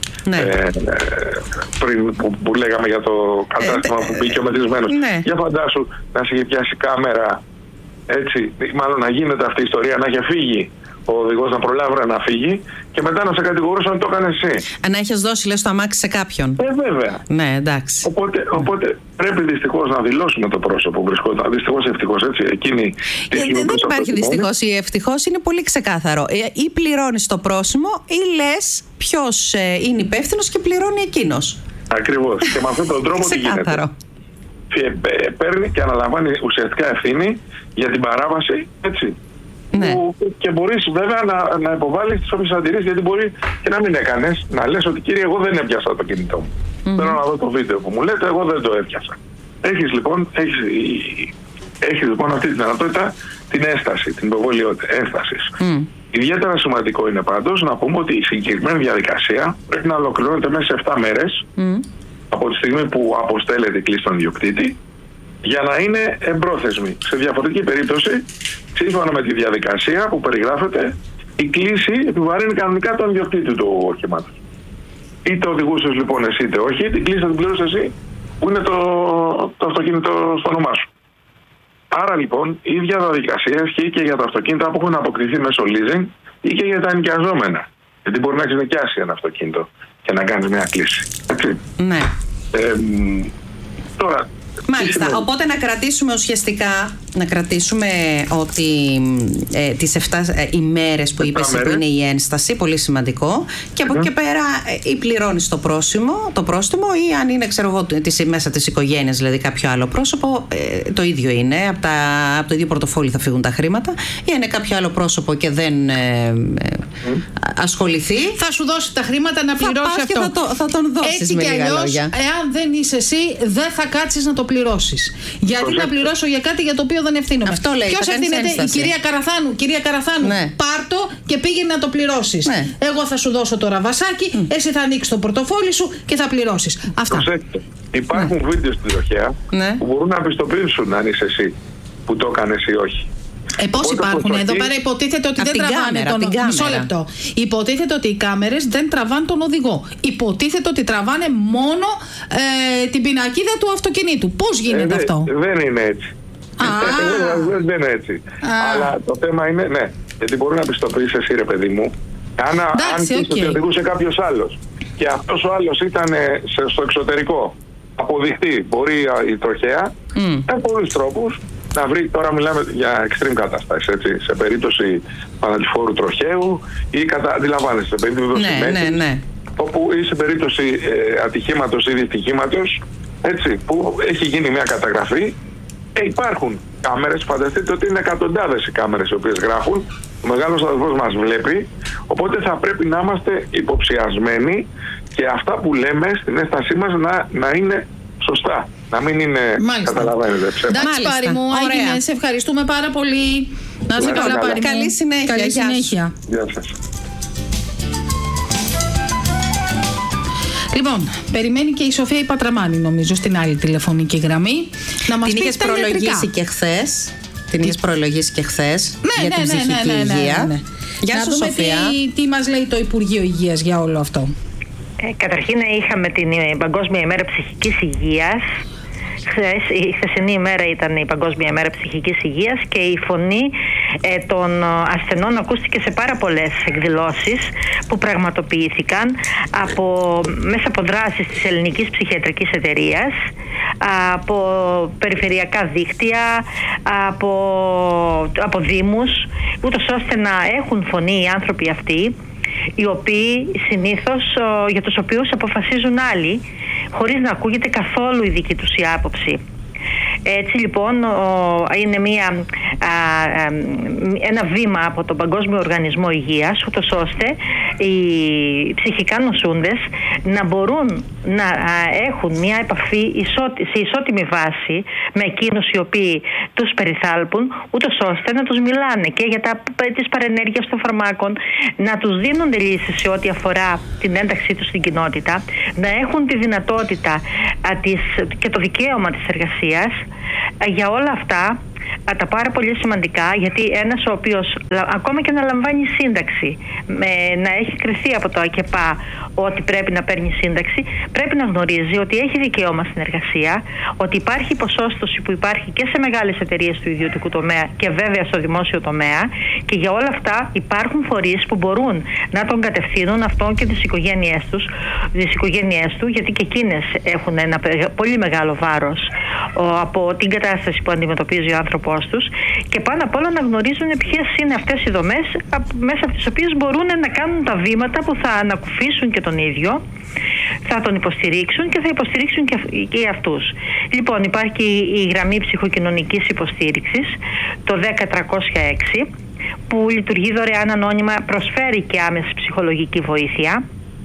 πριν που λέγαμε για το κατάστημα που μπήκε ο μετρησμένος. Για φαντάσου να σε είχε πιάσει κάμερα, έτσι, μάλλον να γίνεται αυτή η ιστορία, να είχε φύγει ο οδηγός, να προλάβει να φύγει και μετά να σε κατηγορούσαν ότι το έκανες εσύ. Να έχεις δώσει, λες, το αμάξι σε κάποιον. Βέβαια. Ναι, εντάξει. Οπότε πρέπει δυστυχώς να δηλώσουμε το πρόσωπο που βρισκόταν. Δυστυχώς, ευτυχώς, έτσι. Δεν υπάρχει δυστυχώς ή ευτυχώς, είναι πολύ ξεκάθαρο. Ή πληρώνεις το πρόσημο ή λες ποιος είναι υπεύθυνος και πληρώνει εκείνος. Ακριβώς. Και με αυτόν τον τρόπο τι γίνεται? Παίρνει και αναλαμβάνει ουσιαστικά ευθύνη για την παράβαση, έτσι. Ναι. Και μπορείς βέβαια να υποβάλεις τις όποιες αντιρρήσεις, γιατί μπορεί και να μην έκανες, να λες ότι κύριε, εγώ δεν έπιασα το κινητό μου. Θέλω να δω το βίντεο που μου λέτε, εγώ δεν το έπιασα. Έχεις λοιπόν αυτή τη δυνατότητα, την ένσταση, την υποβολιότητα ένστασης. Ιδιαίτερα σημαντικό είναι πάντως να πούμε ότι η συγκεκριμένη διαδικασία πρέπει να ολοκληρώνεται μέσα σε 7 μέρες από τη στιγμή που αποστέλλεται η κλήση στον ιδιοκτήτη, για να είναι εμπρόθεσμη. Σε διαφορετική περίπτωση, σύμφωνα με τη διαδικασία που περιγράφεται, η κλήση επιβαρύνει κανονικά τον ιδιοκτήτη του οχήματος. Είτε οδηγούσες λοιπόν εσύ είτε όχι, την κλήση θα την πληρώσεις εσύ που είναι το αυτοκίνητο στο όνομά σου. Άρα λοιπόν η ίδια διαδικασία ισχύει και για τα αυτοκίνητα που έχουν αποκτηθεί μέσω leasing ή και για τα ενοικιαζόμενα. Γιατί μπορεί να έχεις νοικιάσει ένα αυτοκίνητο και να κάνεις μια κλήση. Έτσι. Ναι. Τώρα. Μάλιστα, οπότε να κρατήσουμε ουσιαστικά, ότι τις 7 ημέρες που είπες που είναι η ένσταση, πολύ σημαντικό, και από εκεί και πέρα ή πληρώνεις το πρόστιμο ή αν είναι, ξέρω εγώ, μέσα της οικογένειας, δηλαδή κάποιο άλλο πρόσωπο, το ίδιο είναι, από το ίδιο πορτοφόλι θα φύγουν τα χρήματα, ή αν είναι κάποιο άλλο πρόσωπο και δεν ασχοληθεί, θα σου δώσει τα χρήματα να πληρώσει αυτό. Θα τον δώσεις. Έτσι με κι αλλιώς, εάν δεν είσαι εσύ, δεν θα κάτσεις να το πληρώσεις. Γιατί να πληρώσω για κάτι για το οποίο δεν ευθύνομαι? Αυτό λέει. Ποιος ευθύνεται? Η κυρία Καραθάνου. Πάρτο και πήγαινε να το πληρώσεις. Εγώ θα σου δώσω το ραβασάκι, εσύ θα ανοίξεις το πορτοφόλι σου και θα πληρώσεις. Αυτά. Προσέξτε. Υπάρχουν βίντεο στην τροχέα που μπορούν να πιστοποιήσουν αν είσαι εσύ που το έκανες ή όχι. Πώς υπάρχουν? Εδώ πέρα υποτίθεται ότι δεν τραβάνε τον οδηγό. Μισό λεπτό. Υποτίθεται ότι οι κάμερες δεν τραβάνε τον οδηγό. Υποτίθεται ότι τραβάνε μόνο την πινακίδα του αυτοκινήτου. Πώς γίνεται αυτό? Δεν είναι έτσι. Δεν είναι έτσι. Αλλά το θέμα είναι, ναι, γιατί μπορεί να πιστοποιήσει εσύ, ρε παιδί μου, αν οδηγούσε κάποιος άλλος και αυτός ο άλλος ήταν στο εξωτερικό, αποδειχτεί, μπορεί η τροχέα με πολλούς τρόπους να βρει. Τώρα μιλάμε για extreme κατάσταση, έτσι, σε περίπτωση θανατηφόρου τροχαίου ή αντιλαμβάνεσαι, σε περίπτωση όπου ή σε περίπτωση ατυχήματος ή δυστυχήματος, έτσι, που έχει γίνει μια καταγραφή, Υπάρχουν κάμερες, φανταστείτε ότι είναι εκατοντάδες οι κάμερες οι οποίες γράφουν. Ο μεγάλος αδελφός μας βλέπει, οπότε θα πρέπει να είμαστε υποψιασμένοι και αυτά που λέμε στην έστασή μας να είναι σωστά. Να μην είναι, καταλαβαίνετε, ψέματα. Εντάξει, Πάρη μου, έγινε. Σε ευχαριστούμε πάρα πολύ. Να είσαι καλά, Πάρη. Καλή συνέχεια. Καλή συνέχεια. Γεια σας. Λοιπόν, περιμένει και η Σοφία η Πατραμάνη, νομίζω, στην άλλη τηλεφωνική γραμμή. Να μας πει τα προλογίσει και χθες. Την είχες προλογίσει και χθες για την ψυχική υγεία. Γεια σου, Σοφία. Τι μας λέει το Υπουργείο Υγείας για όλο αυτό? Καταρχήν είχαμε την Παγκόσμια ημέρα ψυχικής υγείας. Η χθεσινή ημέρα ήταν η Παγκόσμια ημέρα ψυχικής υγείας και η φωνή των ασθενών ακούστηκε σε πάρα πολλές εκδηλώσεις που πραγματοποιήθηκαν μέσα από δράσεις της Ελληνικής Ψυχιατρικής Εταιρείας, από περιφερειακά δίκτυα, από δήμους, ούτως ώστε να έχουν φωνή οι άνθρωποι αυτοί, οι οποίοι συνήθως για τους οποίους αποφασίζουν άλλοι, χωρίς να ακούγεται καθόλου η δική τους η άποψη. Έτσι λοιπόν είναι ένα βήμα από τον Παγκόσμιο Οργανισμό Υγείας, ούτως ώστε οι ψυχικά νοσούντες να μπορούν να έχουν μια επαφή σε ισότιμη βάση με εκείνους οι οποίοι τους περιθάλπουν, ούτως ώστε να τους μιλάνε και για τις παρενέργειες των φαρμάκων, να τους δίνονται λύσεις σε ό,τι αφορά την ένταξή τους στην κοινότητα, να έχουν τη δυνατότητα και το δικαίωμα της εργασίας. Για όλα αυτά τα πάρα πολύ σημαντικά, γιατί ένας ο οποίος ακόμα και να λαμβάνει σύνταξη, να έχει κριθεί από το ΑΚΕΠΑ ότι πρέπει να παίρνει σύνταξη, πρέπει να γνωρίζει ότι έχει δικαίωμα στην εργασία, ότι υπάρχει ποσόστοση που υπάρχει και σε μεγάλες εταιρείες του ιδιωτικού τομέα και βέβαια στο δημόσιο τομέα, και για όλα αυτά υπάρχουν φορείς που μπορούν να τον κατευθύνουν αυτόν και τις οικογένειές του, γιατί και εκείνες έχουν ένα πολύ μεγάλο βάρος από την κατάσταση που αντιμετωπίζει ο άνθρωπός τους, και πάνω απ' όλα να γνωρίζουν ποιες είναι αυτές οι δομές μέσα από τις οποίες μπορούν να κάνουν τα βήματα που θα ανακουφίσουν και τον ίδιο, θα τον υποστηρίξουν και θα υποστηρίξουν και αυτούς. Λοιπόν, υπάρχει η γραμμή ψυχοκοινωνικής υποστήριξης, το 10306, που λειτουργεί δωρεάν ανώνυμα, προσφέρει και άμεση ψυχολογική βοήθεια.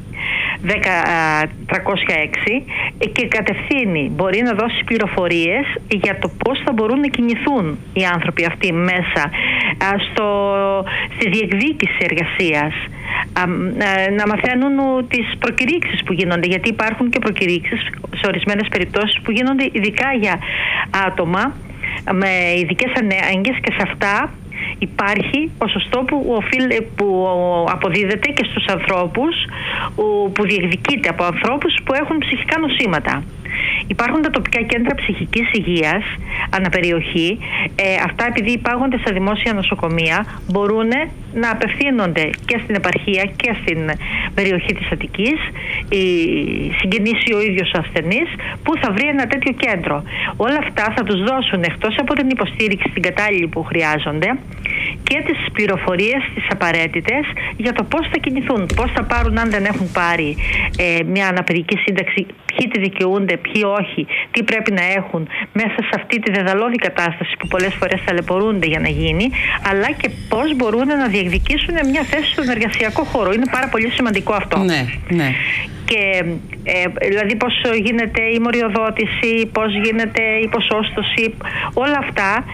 10306, και κατευθύνει, μπορεί να δώσει πληροφορίες για το πώς θα μπορούν να κινηθούν οι άνθρωποι αυτοί μέσα στη διεκδίκηση εργασίας, να μαθαίνουν τις προκηρύξεις που γίνονται, γιατί υπάρχουν και προκηρύξεις σε ορισμένες περιπτώσεις που γίνονται ειδικά για άτομα με ειδικές ανάγκες, και σε αυτά υπάρχει ποσοστό που αποδίδεται και στους ανθρώπους, που διεκδικείται από ανθρώπους που έχουν ψυχικά νοσήματα. Υπάρχουν τα τοπικά κέντρα ψυχικής υγείας αναπεριοχή. Αυτά, επειδή υπάγονται στα δημόσια νοσοκομεία, μπορούν να απευθύνονται και στην επαρχία και στην περιοχή της Αττικής, συγγενής ή ο ίδιος ο ασθενής, που θα βρει ένα τέτοιο κέντρο. Όλα αυτά θα τους δώσουν, εκτός από την υποστήριξη την κατάλληλη που χρειάζονται, και τις πληροφορίες τις απαραίτητες για το πώς θα κινηθούν, πώς θα πάρουν αν δεν έχουν πάρει μια αναπηρική σύνταξη, ποιοι τη δικαιούνται, ποιοι όχι, τι πρέπει να έχουν μέσα σε αυτή τη δεδαλώδη κατάσταση που πολλές φορές ταλαιπωρούνται για να γίνει, αλλά και πώς μπορούν να διεκδικήσουν μια θέση στον εργασιακό χώρο. Είναι πάρα πολύ σημαντικό αυτό. Ναι, ναι. Και δηλαδή πώς γίνεται η μοριοδότηση, πώς γίνεται η ποσόστοση, όλα αυτά,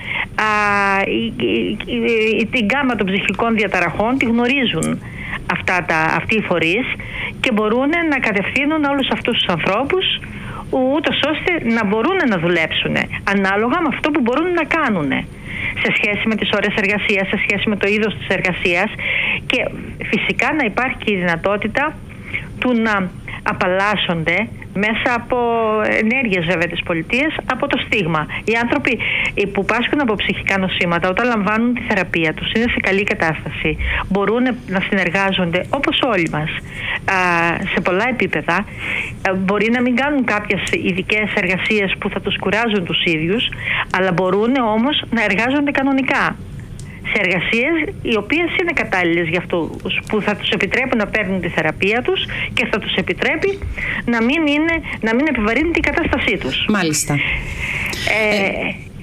την γκάμα των ψυχικών διαταραχών τη γνωρίζουν αυτοί οι φορείς, και μπορούν να κατευθύνουν όλους αυτούς τους ανθρώπους, ούτως ώστε να μπορούν να δουλέψουν ανάλογα με αυτό που μπορούν να κάνουν σε σχέση με τις ώρες εργασίας, σε σχέση με το είδος της εργασίας, και φυσικά να υπάρχει και η δυνατότητα του να απαλλάσσονται μέσα από ενέργειες βέβαια της πολιτείας από το στίγμα. Οι άνθρωποι που πάσχουν από ψυχικά νοσήματα, όταν λαμβάνουν τη θεραπεία τους, είναι σε καλή κατάσταση, μπορούν να συνεργάζονται όπως όλοι μας σε πολλά επίπεδα. Μπορεί να μην κάνουν κάποιες ειδικές εργασίες που θα τους κουράζουν τους ίδιους, αλλά μπορούν όμως να εργάζονται κανονικά σε εργασίες οι οποίες είναι κατάλληλες για αυτούς, που θα τους επιτρέπουν να παίρνουν τη θεραπεία τους και θα τους επιτρέπει να μην επιβαρύνουν την κατάστασή τους. Μάλιστα.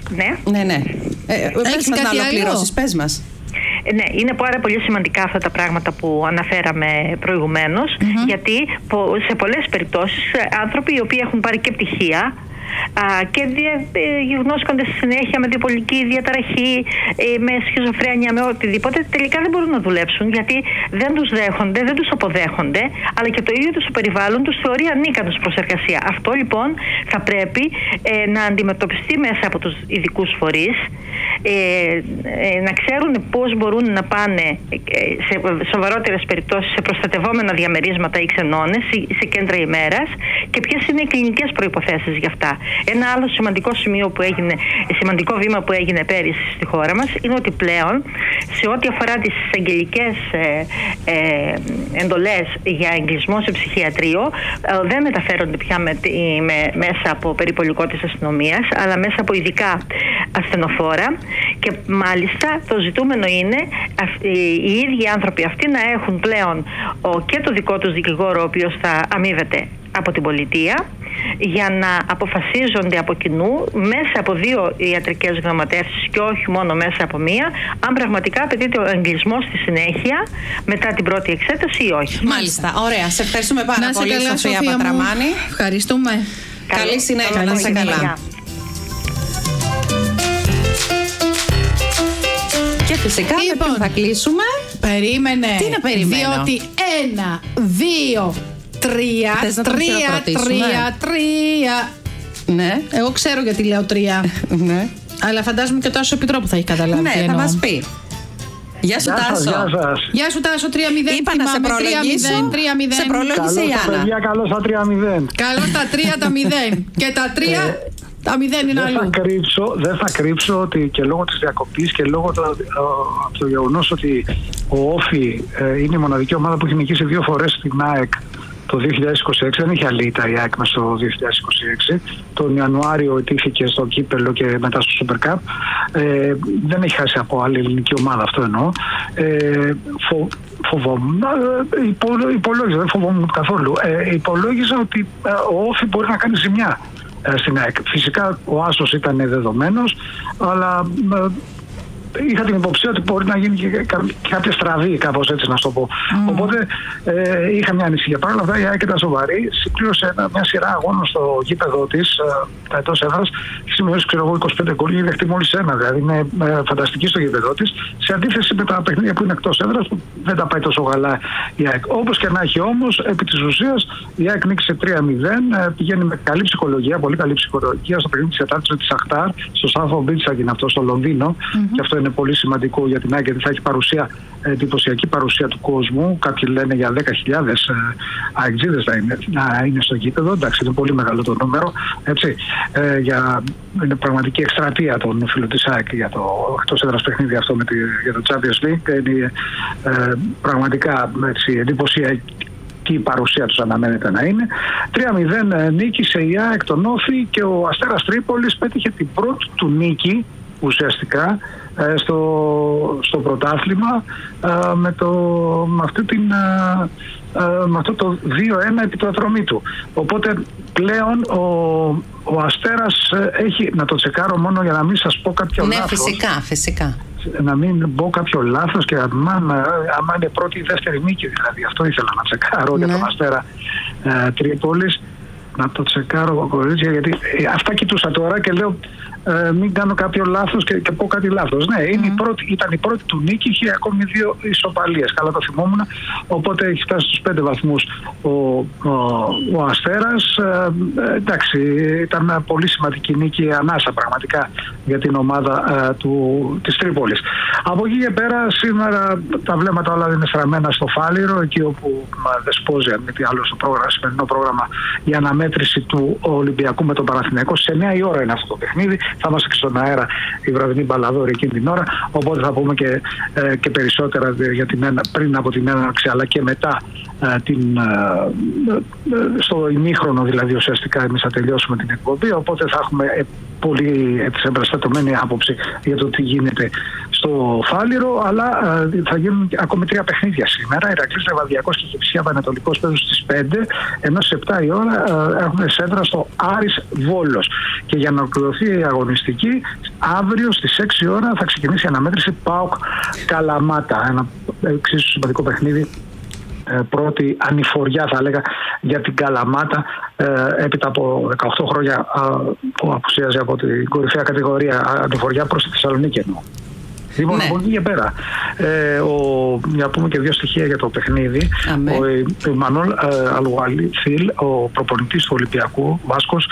Ναι. Πες μας να ολοκληρώσεις, πες μας. Ναι, είναι πάρα πολύ σημαντικά αυτά τα πράγματα που αναφέραμε προηγουμένως, γιατί σε πολλές περιπτώσεις άνθρωποι οι οποίοι έχουν πάρει και πτυχία και γνώσκονται στη συνέχεια με διπολική διαταραχή, με σχιζοφρένεια, με οτιδήποτε, τελικά δεν μπορούν να δουλέψουν, γιατί δεν τους δέχονται, δεν τους αποδέχονται, αλλά και το ίδιο τους περιβάλλον τους θεωρεί ανίκανους προς εργασία. Αυτό λοιπόν θα πρέπει να αντιμετωπιστεί μέσα από τους ειδικούς φορείς, να ξέρουν πώς μπορούν να πάνε σε σοβαρότερες περιπτώσεις σε προστατευόμενα διαμερίσματα ή ξενώνες ή σε κέντρα ημέρας, και ποιες είναι οι κλινικές προϋποθέσεις γι' αυτά. Ένα άλλο σημαντικό βήμα που έγινε πέρυσι στη χώρα μας είναι ότι πλέον σε ό,τι αφορά τις εισαγγελικές εντολές για εγκλισμό σε ψυχιατρίο δεν μεταφέρονται πια μέσα από περιπολικό της αστυνομίας, αλλά μέσα από ειδικά ασθενοφόρα, και μάλιστα το ζητούμενο είναι οι ίδιοι άνθρωποι αυτοί να έχουν πλέον και το δικό τους δικηγόρο, ο οποίος θα αμείβεται από την πολιτεία, για να αποφασίζονται από κοινού μέσα από 2 ιατρικές γνωματεύσεις και όχι μόνο μέσα από 1, αν πραγματικά απαιτείται ο εγκλισμός στη συνέχεια μετά την πρώτη εξέταση ή όχι. Μάλιστα, ωραία. Σε ευχαριστούμε πάρα πολύ, Σοφία Πατραμάνη. Ευχαριστούμε. Καλή συνέχεια, να είσαι καλά. Και φυσικά λοιπόν, θα κλείσουμε. Περίμενε. Τι να περιμένω? Διότι 1, 2, 3. Ναι. Εγώ ξέρω γιατί λέω 3. Ναι. Αλλά φαντάζομαι και ο Τάσος Επιτρόπου θα έχει καταλάβει. Ναι, θα μας πει. Γεια σου, Τάσο. Γεια σου, Τάσο. 3-0. Είπα να σε προλογίσω. 3-0. Σε προλόγησε η Άννα. Καλώς τα 3-0. Καλώς τα 3 τα 0. Και τα 3 τα 0 είναι αλλού. Δεν θα κρύψω ότι και λόγω της διακοπής και λόγω του γεγονός ότι ο Όφη είναι η μοναδική ομάδα που έχει νικήσει 2 φορές την ΑΕΚ το 2026, δεν είχε αλήτα η ΑΕΚ μες το 2026. Τον Ιανουάριο ετήθηκε στο κύπελο και μετά στο Super Cup. Δεν έχει χάσει από άλλη ελληνική ομάδα, αυτό εννοώ. Φοβόμουν, υπολόγιζα, δεν φοβόμουν καθόλου. Υπολόγιζα ότι ο Όφη μπορεί να κάνει ζημιά στην ΑΕΚ. Φυσικά ο άσος ήταν δεδομένος, αλλά είχα την υποψία ότι μπορεί να γίνει και κάποια στραβή, κάπως έτσι να το πω. Οπότε είχα μια ανησυχία. Παρ' όλα αυτά η ΑΕΚ ήταν σοβαρή. Συμπλήρωσε μια σειρά αγώνων στο γήπεδο της, τα εντός έδρας. Έχει σημειώσει, ξέρω εγώ, 25 γκολ και δεχτεί μόλις 1. Δηλαδή είναι φανταστική στο γήπεδο της. Σε αντίθεση με τα παιχνίδια που είναι εκτός έδρας, που δεν τα πάει τόσο καλά η ΑΕΚ. Όπως και να έχει όμως, επί της ουσίας η ΑΕΚ νίκησε 3-0. Πηγαίνει με καλή ψυχολογία, πολύ καλή ψυχολογία στο παιχνίδι της Τετάρτης με τη Σαχτάρ. Στο Σάνφο Μπίτς έγινε αυτό, στο Λονδίνο. Και αυτό είναι πολύ σημαντικό για την ΑΕΚ, γιατί θα έχει παρουσία, εντυπωσιακή παρουσία του κόσμου. Κάποιοι λένε για 10.000 αεξίδες να είναι στο γήπεδο. Εντάξει, είναι πολύ μεγάλο το νούμερο. Έτσι, είναι πραγματική εκστρατεία των φίλων της ΑΕΚ για το εκτός έδρας παιχνίδι αυτό για το Champions League. Είναι πραγματικά εντυπωσιακή η παρουσία τους, αναμένεται να είναι. 3-0 νίκησε η ΑΕΚ τον Όφη και ο Αστέρας Τρίπολης πέτυχε την πρώτη του νίκη ουσιαστικά στο πρωτάθλημα με αυτό το 2-1 επί το ατρωμί του. Οπότε πλέον ο Αστέρας έχει, να το τσεκάρω μόνο για να μην σας πω κάποιο λάθος. Ναι, φυσικά. Να μην πω κάποιο λάθος και άμα είναι πρώτη ή δεύτερη νίκη, δηλαδή αυτό ήθελα να τσεκάρω για τον Αστέρα Τρίπολης. Να το τσεκάρω, κορίτσια, γιατί αυτά κοιτούσα τώρα και λέω μην κάνω κάποιο λάθος και πω κάτι λάθος. Ναι, ήταν η πρώτη του νίκη, είχε ακόμη 2 ισοπαλίες. Καλά το θυμόμουν. Οπότε έχει φτάσει στους 5 βαθμούς ο Αστέρας. Εντάξει, ήταν μια πολύ σημαντική νίκη, ανάσα πραγματικά για την ομάδα της Τρίπολης. Από εκεί και πέρα, σήμερα τα βλέμματα όλα είναι στραμμένα στο Φάληρο, εκεί όπου δεσπόζει, αν μη τι άλλο, στο σημερινό πρόγραμμα, η αναμέτρηση του Ολυμπιακού με τον Παναθηναϊκό. Σε 9 η ώρα είναι αυτό το παιχνίδι. Θα είμαστε και στον αέρα η βραδινή μπαλαδόρη εκείνη την ώρα. Οπότε θα πούμε και περισσότερα για πριν από την έναρξη, αλλά και μετά στο ημίχρονο, δηλαδή ουσιαστικά εμείς θα τελειώσουμε την εκπομπή. Οπότε θα έχουμε πολύ εμπεριστατωμένη άποψη για το τι γίνεται στο Φάληρο, αλλά θα γίνουν ακόμη 3 παιχνίδια σήμερα. Ηρακλής Λεβαδιακός και Κυψιά Πανετολικός παίζουν στις 5, ενώ στις 7 η ώρα έχουμε σέντρα στο Άρης Βόλος. Και για να ολοκληρωθεί η αγωνιστική, αύριο στις 6 η ώρα θα ξεκινήσει η αναμέτρηση ΠΑΟΚ Καλαμάτα. Ένα εξίσου σημαντικό παιχνίδι, πρώτη ανηφοριά θα έλεγα για την Καλαμάτα έπειτα από 18 χρόνια που απουσίαζε από την κορυφαία κατηγορία, ανηφοριά προς τη Θεσσαλονίκη εννοώ. Λοιπόν, από εκεί και πέρα, να πούμε και 2 στοιχεία για το παιχνίδι. Ο Μανώλ Αλουαλιθίλ, ο προπονητής του Ολυμπιακού, Βάσκος,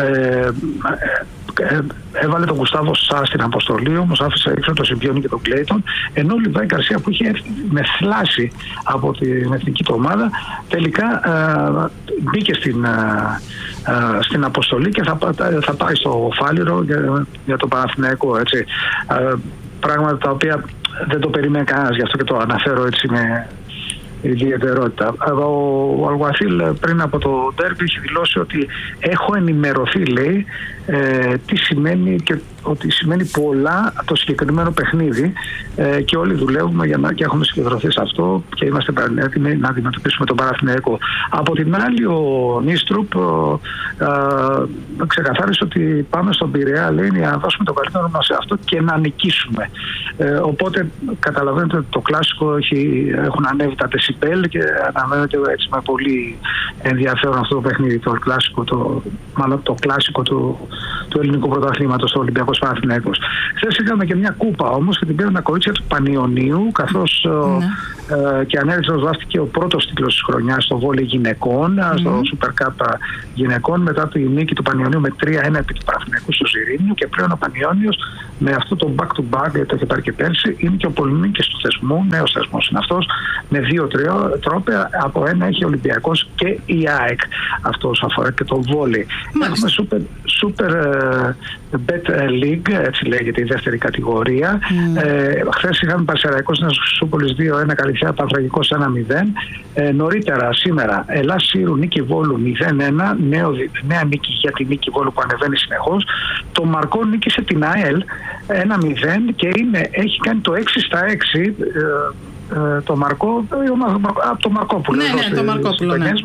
έβαλε τον Γκουστάβο Σά στην αποστολή, όμως άφησε έξω το Σιμπιόνι και τον Κλέιτον, ενώ ο Λιβάη Γκαρσία, που είχε με θλάση από την εθνική του ομάδα, τελικά μπήκε στην αποστολή και θα πάει στο Φάληρο για το Παναθηναϊκό, έτσι. Πράγματα τα οποία δεν το περίμενε κανένας, γι' αυτό και το αναφέρω έτσι με ιδιαιτερότητα. Ο Αλουαθίλ πριν από το ντέρμπι έχει δηλώσει ότι έχω ενημερωθεί, λέει, τι σημαίνει και ότι σημαίνει πολλά το συγκεκριμένο παιχνίδι και όλοι δουλεύουμε και έχουμε συγκεντρωθεί σε αυτό και είμαστε έτοιμοι να αντιμετωπίσουμε τον Παναθηναϊκό. Από την άλλη, ο Νίστρουπ ξεκαθάρισε ότι πάμε στον Πειραιά, λέει, για να δώσουμε το καλύτερο μας σε αυτό και να νικήσουμε. Οπότε καταλαβαίνετε ότι το κλάσικο έχουν ανέβει τα δεσιμπέλ και αναμένεται έτσι με πολύ ενδιαφέρον αυτό το παιχνίδι, το κλάσικο του ελληνικού πρωταθλήματος, το Ολυμπιακός Παναθηναϊκός. Χθες είχαμε και μια κούπα όμως και την πήραν τα κορίτσια του Πανιωνίου, καθώς και ανέβηκε ο πρώτος τίτλος της χρονιάς στο βόλεϊ γυναικών, στο Super Cup γυναικών, μετά τη νίκη του Πανιωνίου με 3-1 επί του Παναθηναϊκού στο Ζιρήνιο, και πλέον ο Πανιώνιος με αυτό το back-to-back, το είχε πάρει και πέρσι, είναι και ο πολυνίκης του θεσμού, νέος θεσμός είναι αυτός, με 2 τρόπαια, από ένα έχει ο Ολυμπιακός και η ΑΕΚ. Αυτό αφορά και το βόλεϊ. Έχουμε Super Bet League, έτσι λέγεται η δεύτερη κατηγορία. Χθες είχαμε Πανσεραϊκός Νέας Χρυσούπολης 2-1, Καλυθιά Πανθρακικός 1-0. Νωρίτερα σήμερα Ελλάς Σύρου Νίκη Βόλου 0-1, νέα νίκη για τη Νίκη Βόλου που ανεβαίνει συνεχώς. Το Μαρκό νίκησε την ΑΕΛ 1-0 και έχει κάνει το 6-6. Το Μαρκό, από το Μαρκόπουλο. Ναι, το Μαρκόπουλο. Ναι.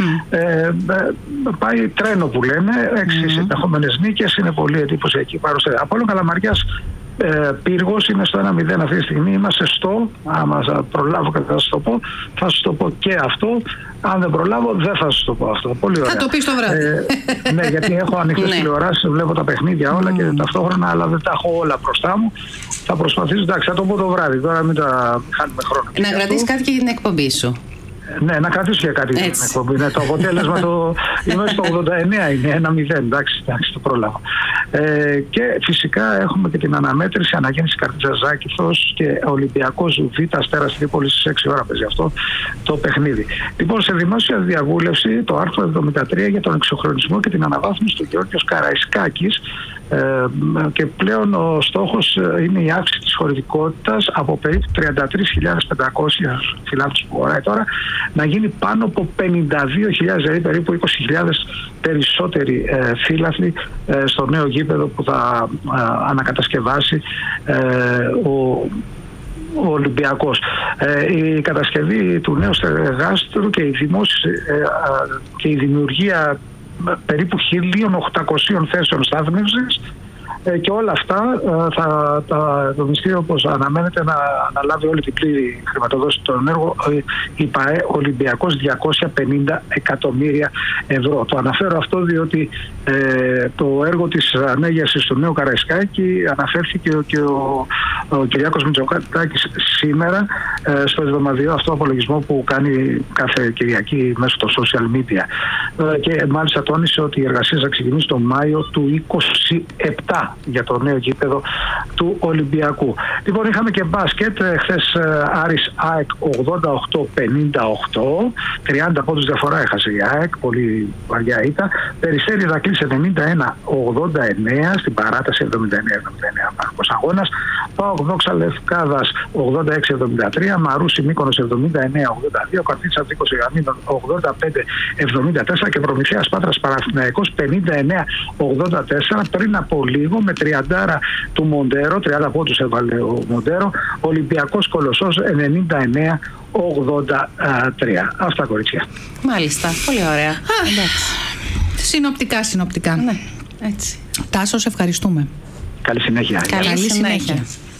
Πάει τρένο που λένε, 6 συνεχόμενες νίκες, είναι πολύ εντυπωσιακή παρουσία. Από όλο Καλαμαριάς Πύργος είναι στο 1-0 αυτή τη στιγμή. Είμαστε άμα προλάβω και θα σας το πω, θα σας το πω και αυτό. Αν δεν προλάβω, δεν θα σας το πω αυτό. Πολύ ωραία. Θα το πεις το βράδυ. Ναι, γιατί έχω ανοιχτές τηλεοράσεις, βλέπω τα παιχνίδια όλα και ταυτόχρονα, αλλά δεν τα έχω όλα μπροστά μου. Θα προσπαθήσω, εντάξει, θα το πω το βράδυ. Τώρα μην τα χάνουμε χρόνο. Να κρατήσεις κάτι και για την εκπομπή σου. Ναι, να κρατήσω για κάτι για την εκπομπή. Ναι, το αποτέλεσμα είμαι στο 89, είναι 1-0. Εντάξει, το πρόλαβα. Και φυσικά έχουμε και την αναμέτρηση αναγέννηση Καρτίτζας Ζάκηθος και Ολυμπιακός Β' Αστέρας Τρίπολης στις 6 ώρα παίζει αυτό το παιχνίδι. Λοιπόν, σε δημόσια διαβούλευση το άρθρο 73 για τον εξοχρονισμό και την αναβάθμιση του Γεώργιος Καραϊσκάκης, και πλέον ο στόχος είναι η αύξηση της χωρητικότητας από περίπου 33.500 φιλάθλους που χωράει τώρα να γίνει πάνω από 52.000, δηλαδή περίπου 20.000 περισσότεροι φύλαθλοι στο νέο γήπεδο που θα ανακατασκευάσει ο Ολυμπιακός. Η κατασκευή του νέου στεργάστρου και η δημιουργία περίπου 1.800 θέσεων στάθμευσης και όλα αυτά το Μυστήριο, όπως αναμένεται, να αναλάβει όλη την πλήρη χρηματοδότηση των έργων, η ΠΑΕ Ολυμπιακός 250 εκατομμύρια ευρώ. Το αναφέρω αυτό διότι το έργο της ανέγερσης του νέου Καραϊσκάκη αναφέρθηκε και ο Κυριάκος Μητσοτάκης σήμερα στο εβδομαδιαίο αυτό απολογισμό που κάνει κάθε Κυριακή μέσω των social media, και μάλιστα τόνισε ότι οι εργασίες θα ξεκινήσει τον Μάιο του 2027 για το νέο γήπεδο του Ολυμπιακού. Λοιπόν, είχαμε και μπάσκετ. Χθες Άρης ΑΕΚ 88-58, 30 πόντους διαφορά έχασε η ΑΕΚ, πολύ βαριά ήττα. Περιστέρι Ηρακλής 91-89, στην παράταση 79-79 πάρκος αγώνας. ΠΑΟΚ Δόξα Λευκάδας 86-73, Μαρούσι Μύκονος 79-82, Καρτίτσα Δίκος Ιγαμίνων 85-74 και Προμηθέας Πάτρας Παναθηναϊκός 59-84. Πριν από λίγο με 30 του Μοντέρο, 30 πόντους έβαλε ο Μοντέρο, Ολυμπιακός Κολοσσός 99-83. Αυτά, κορίτσια. Μάλιστα, πολύ ωραία. Συνοπτικά. Ναι, έτσι. Τάσο, σε ευχαριστούμε. Καλή συνέχεια. Καλή συνέχεια.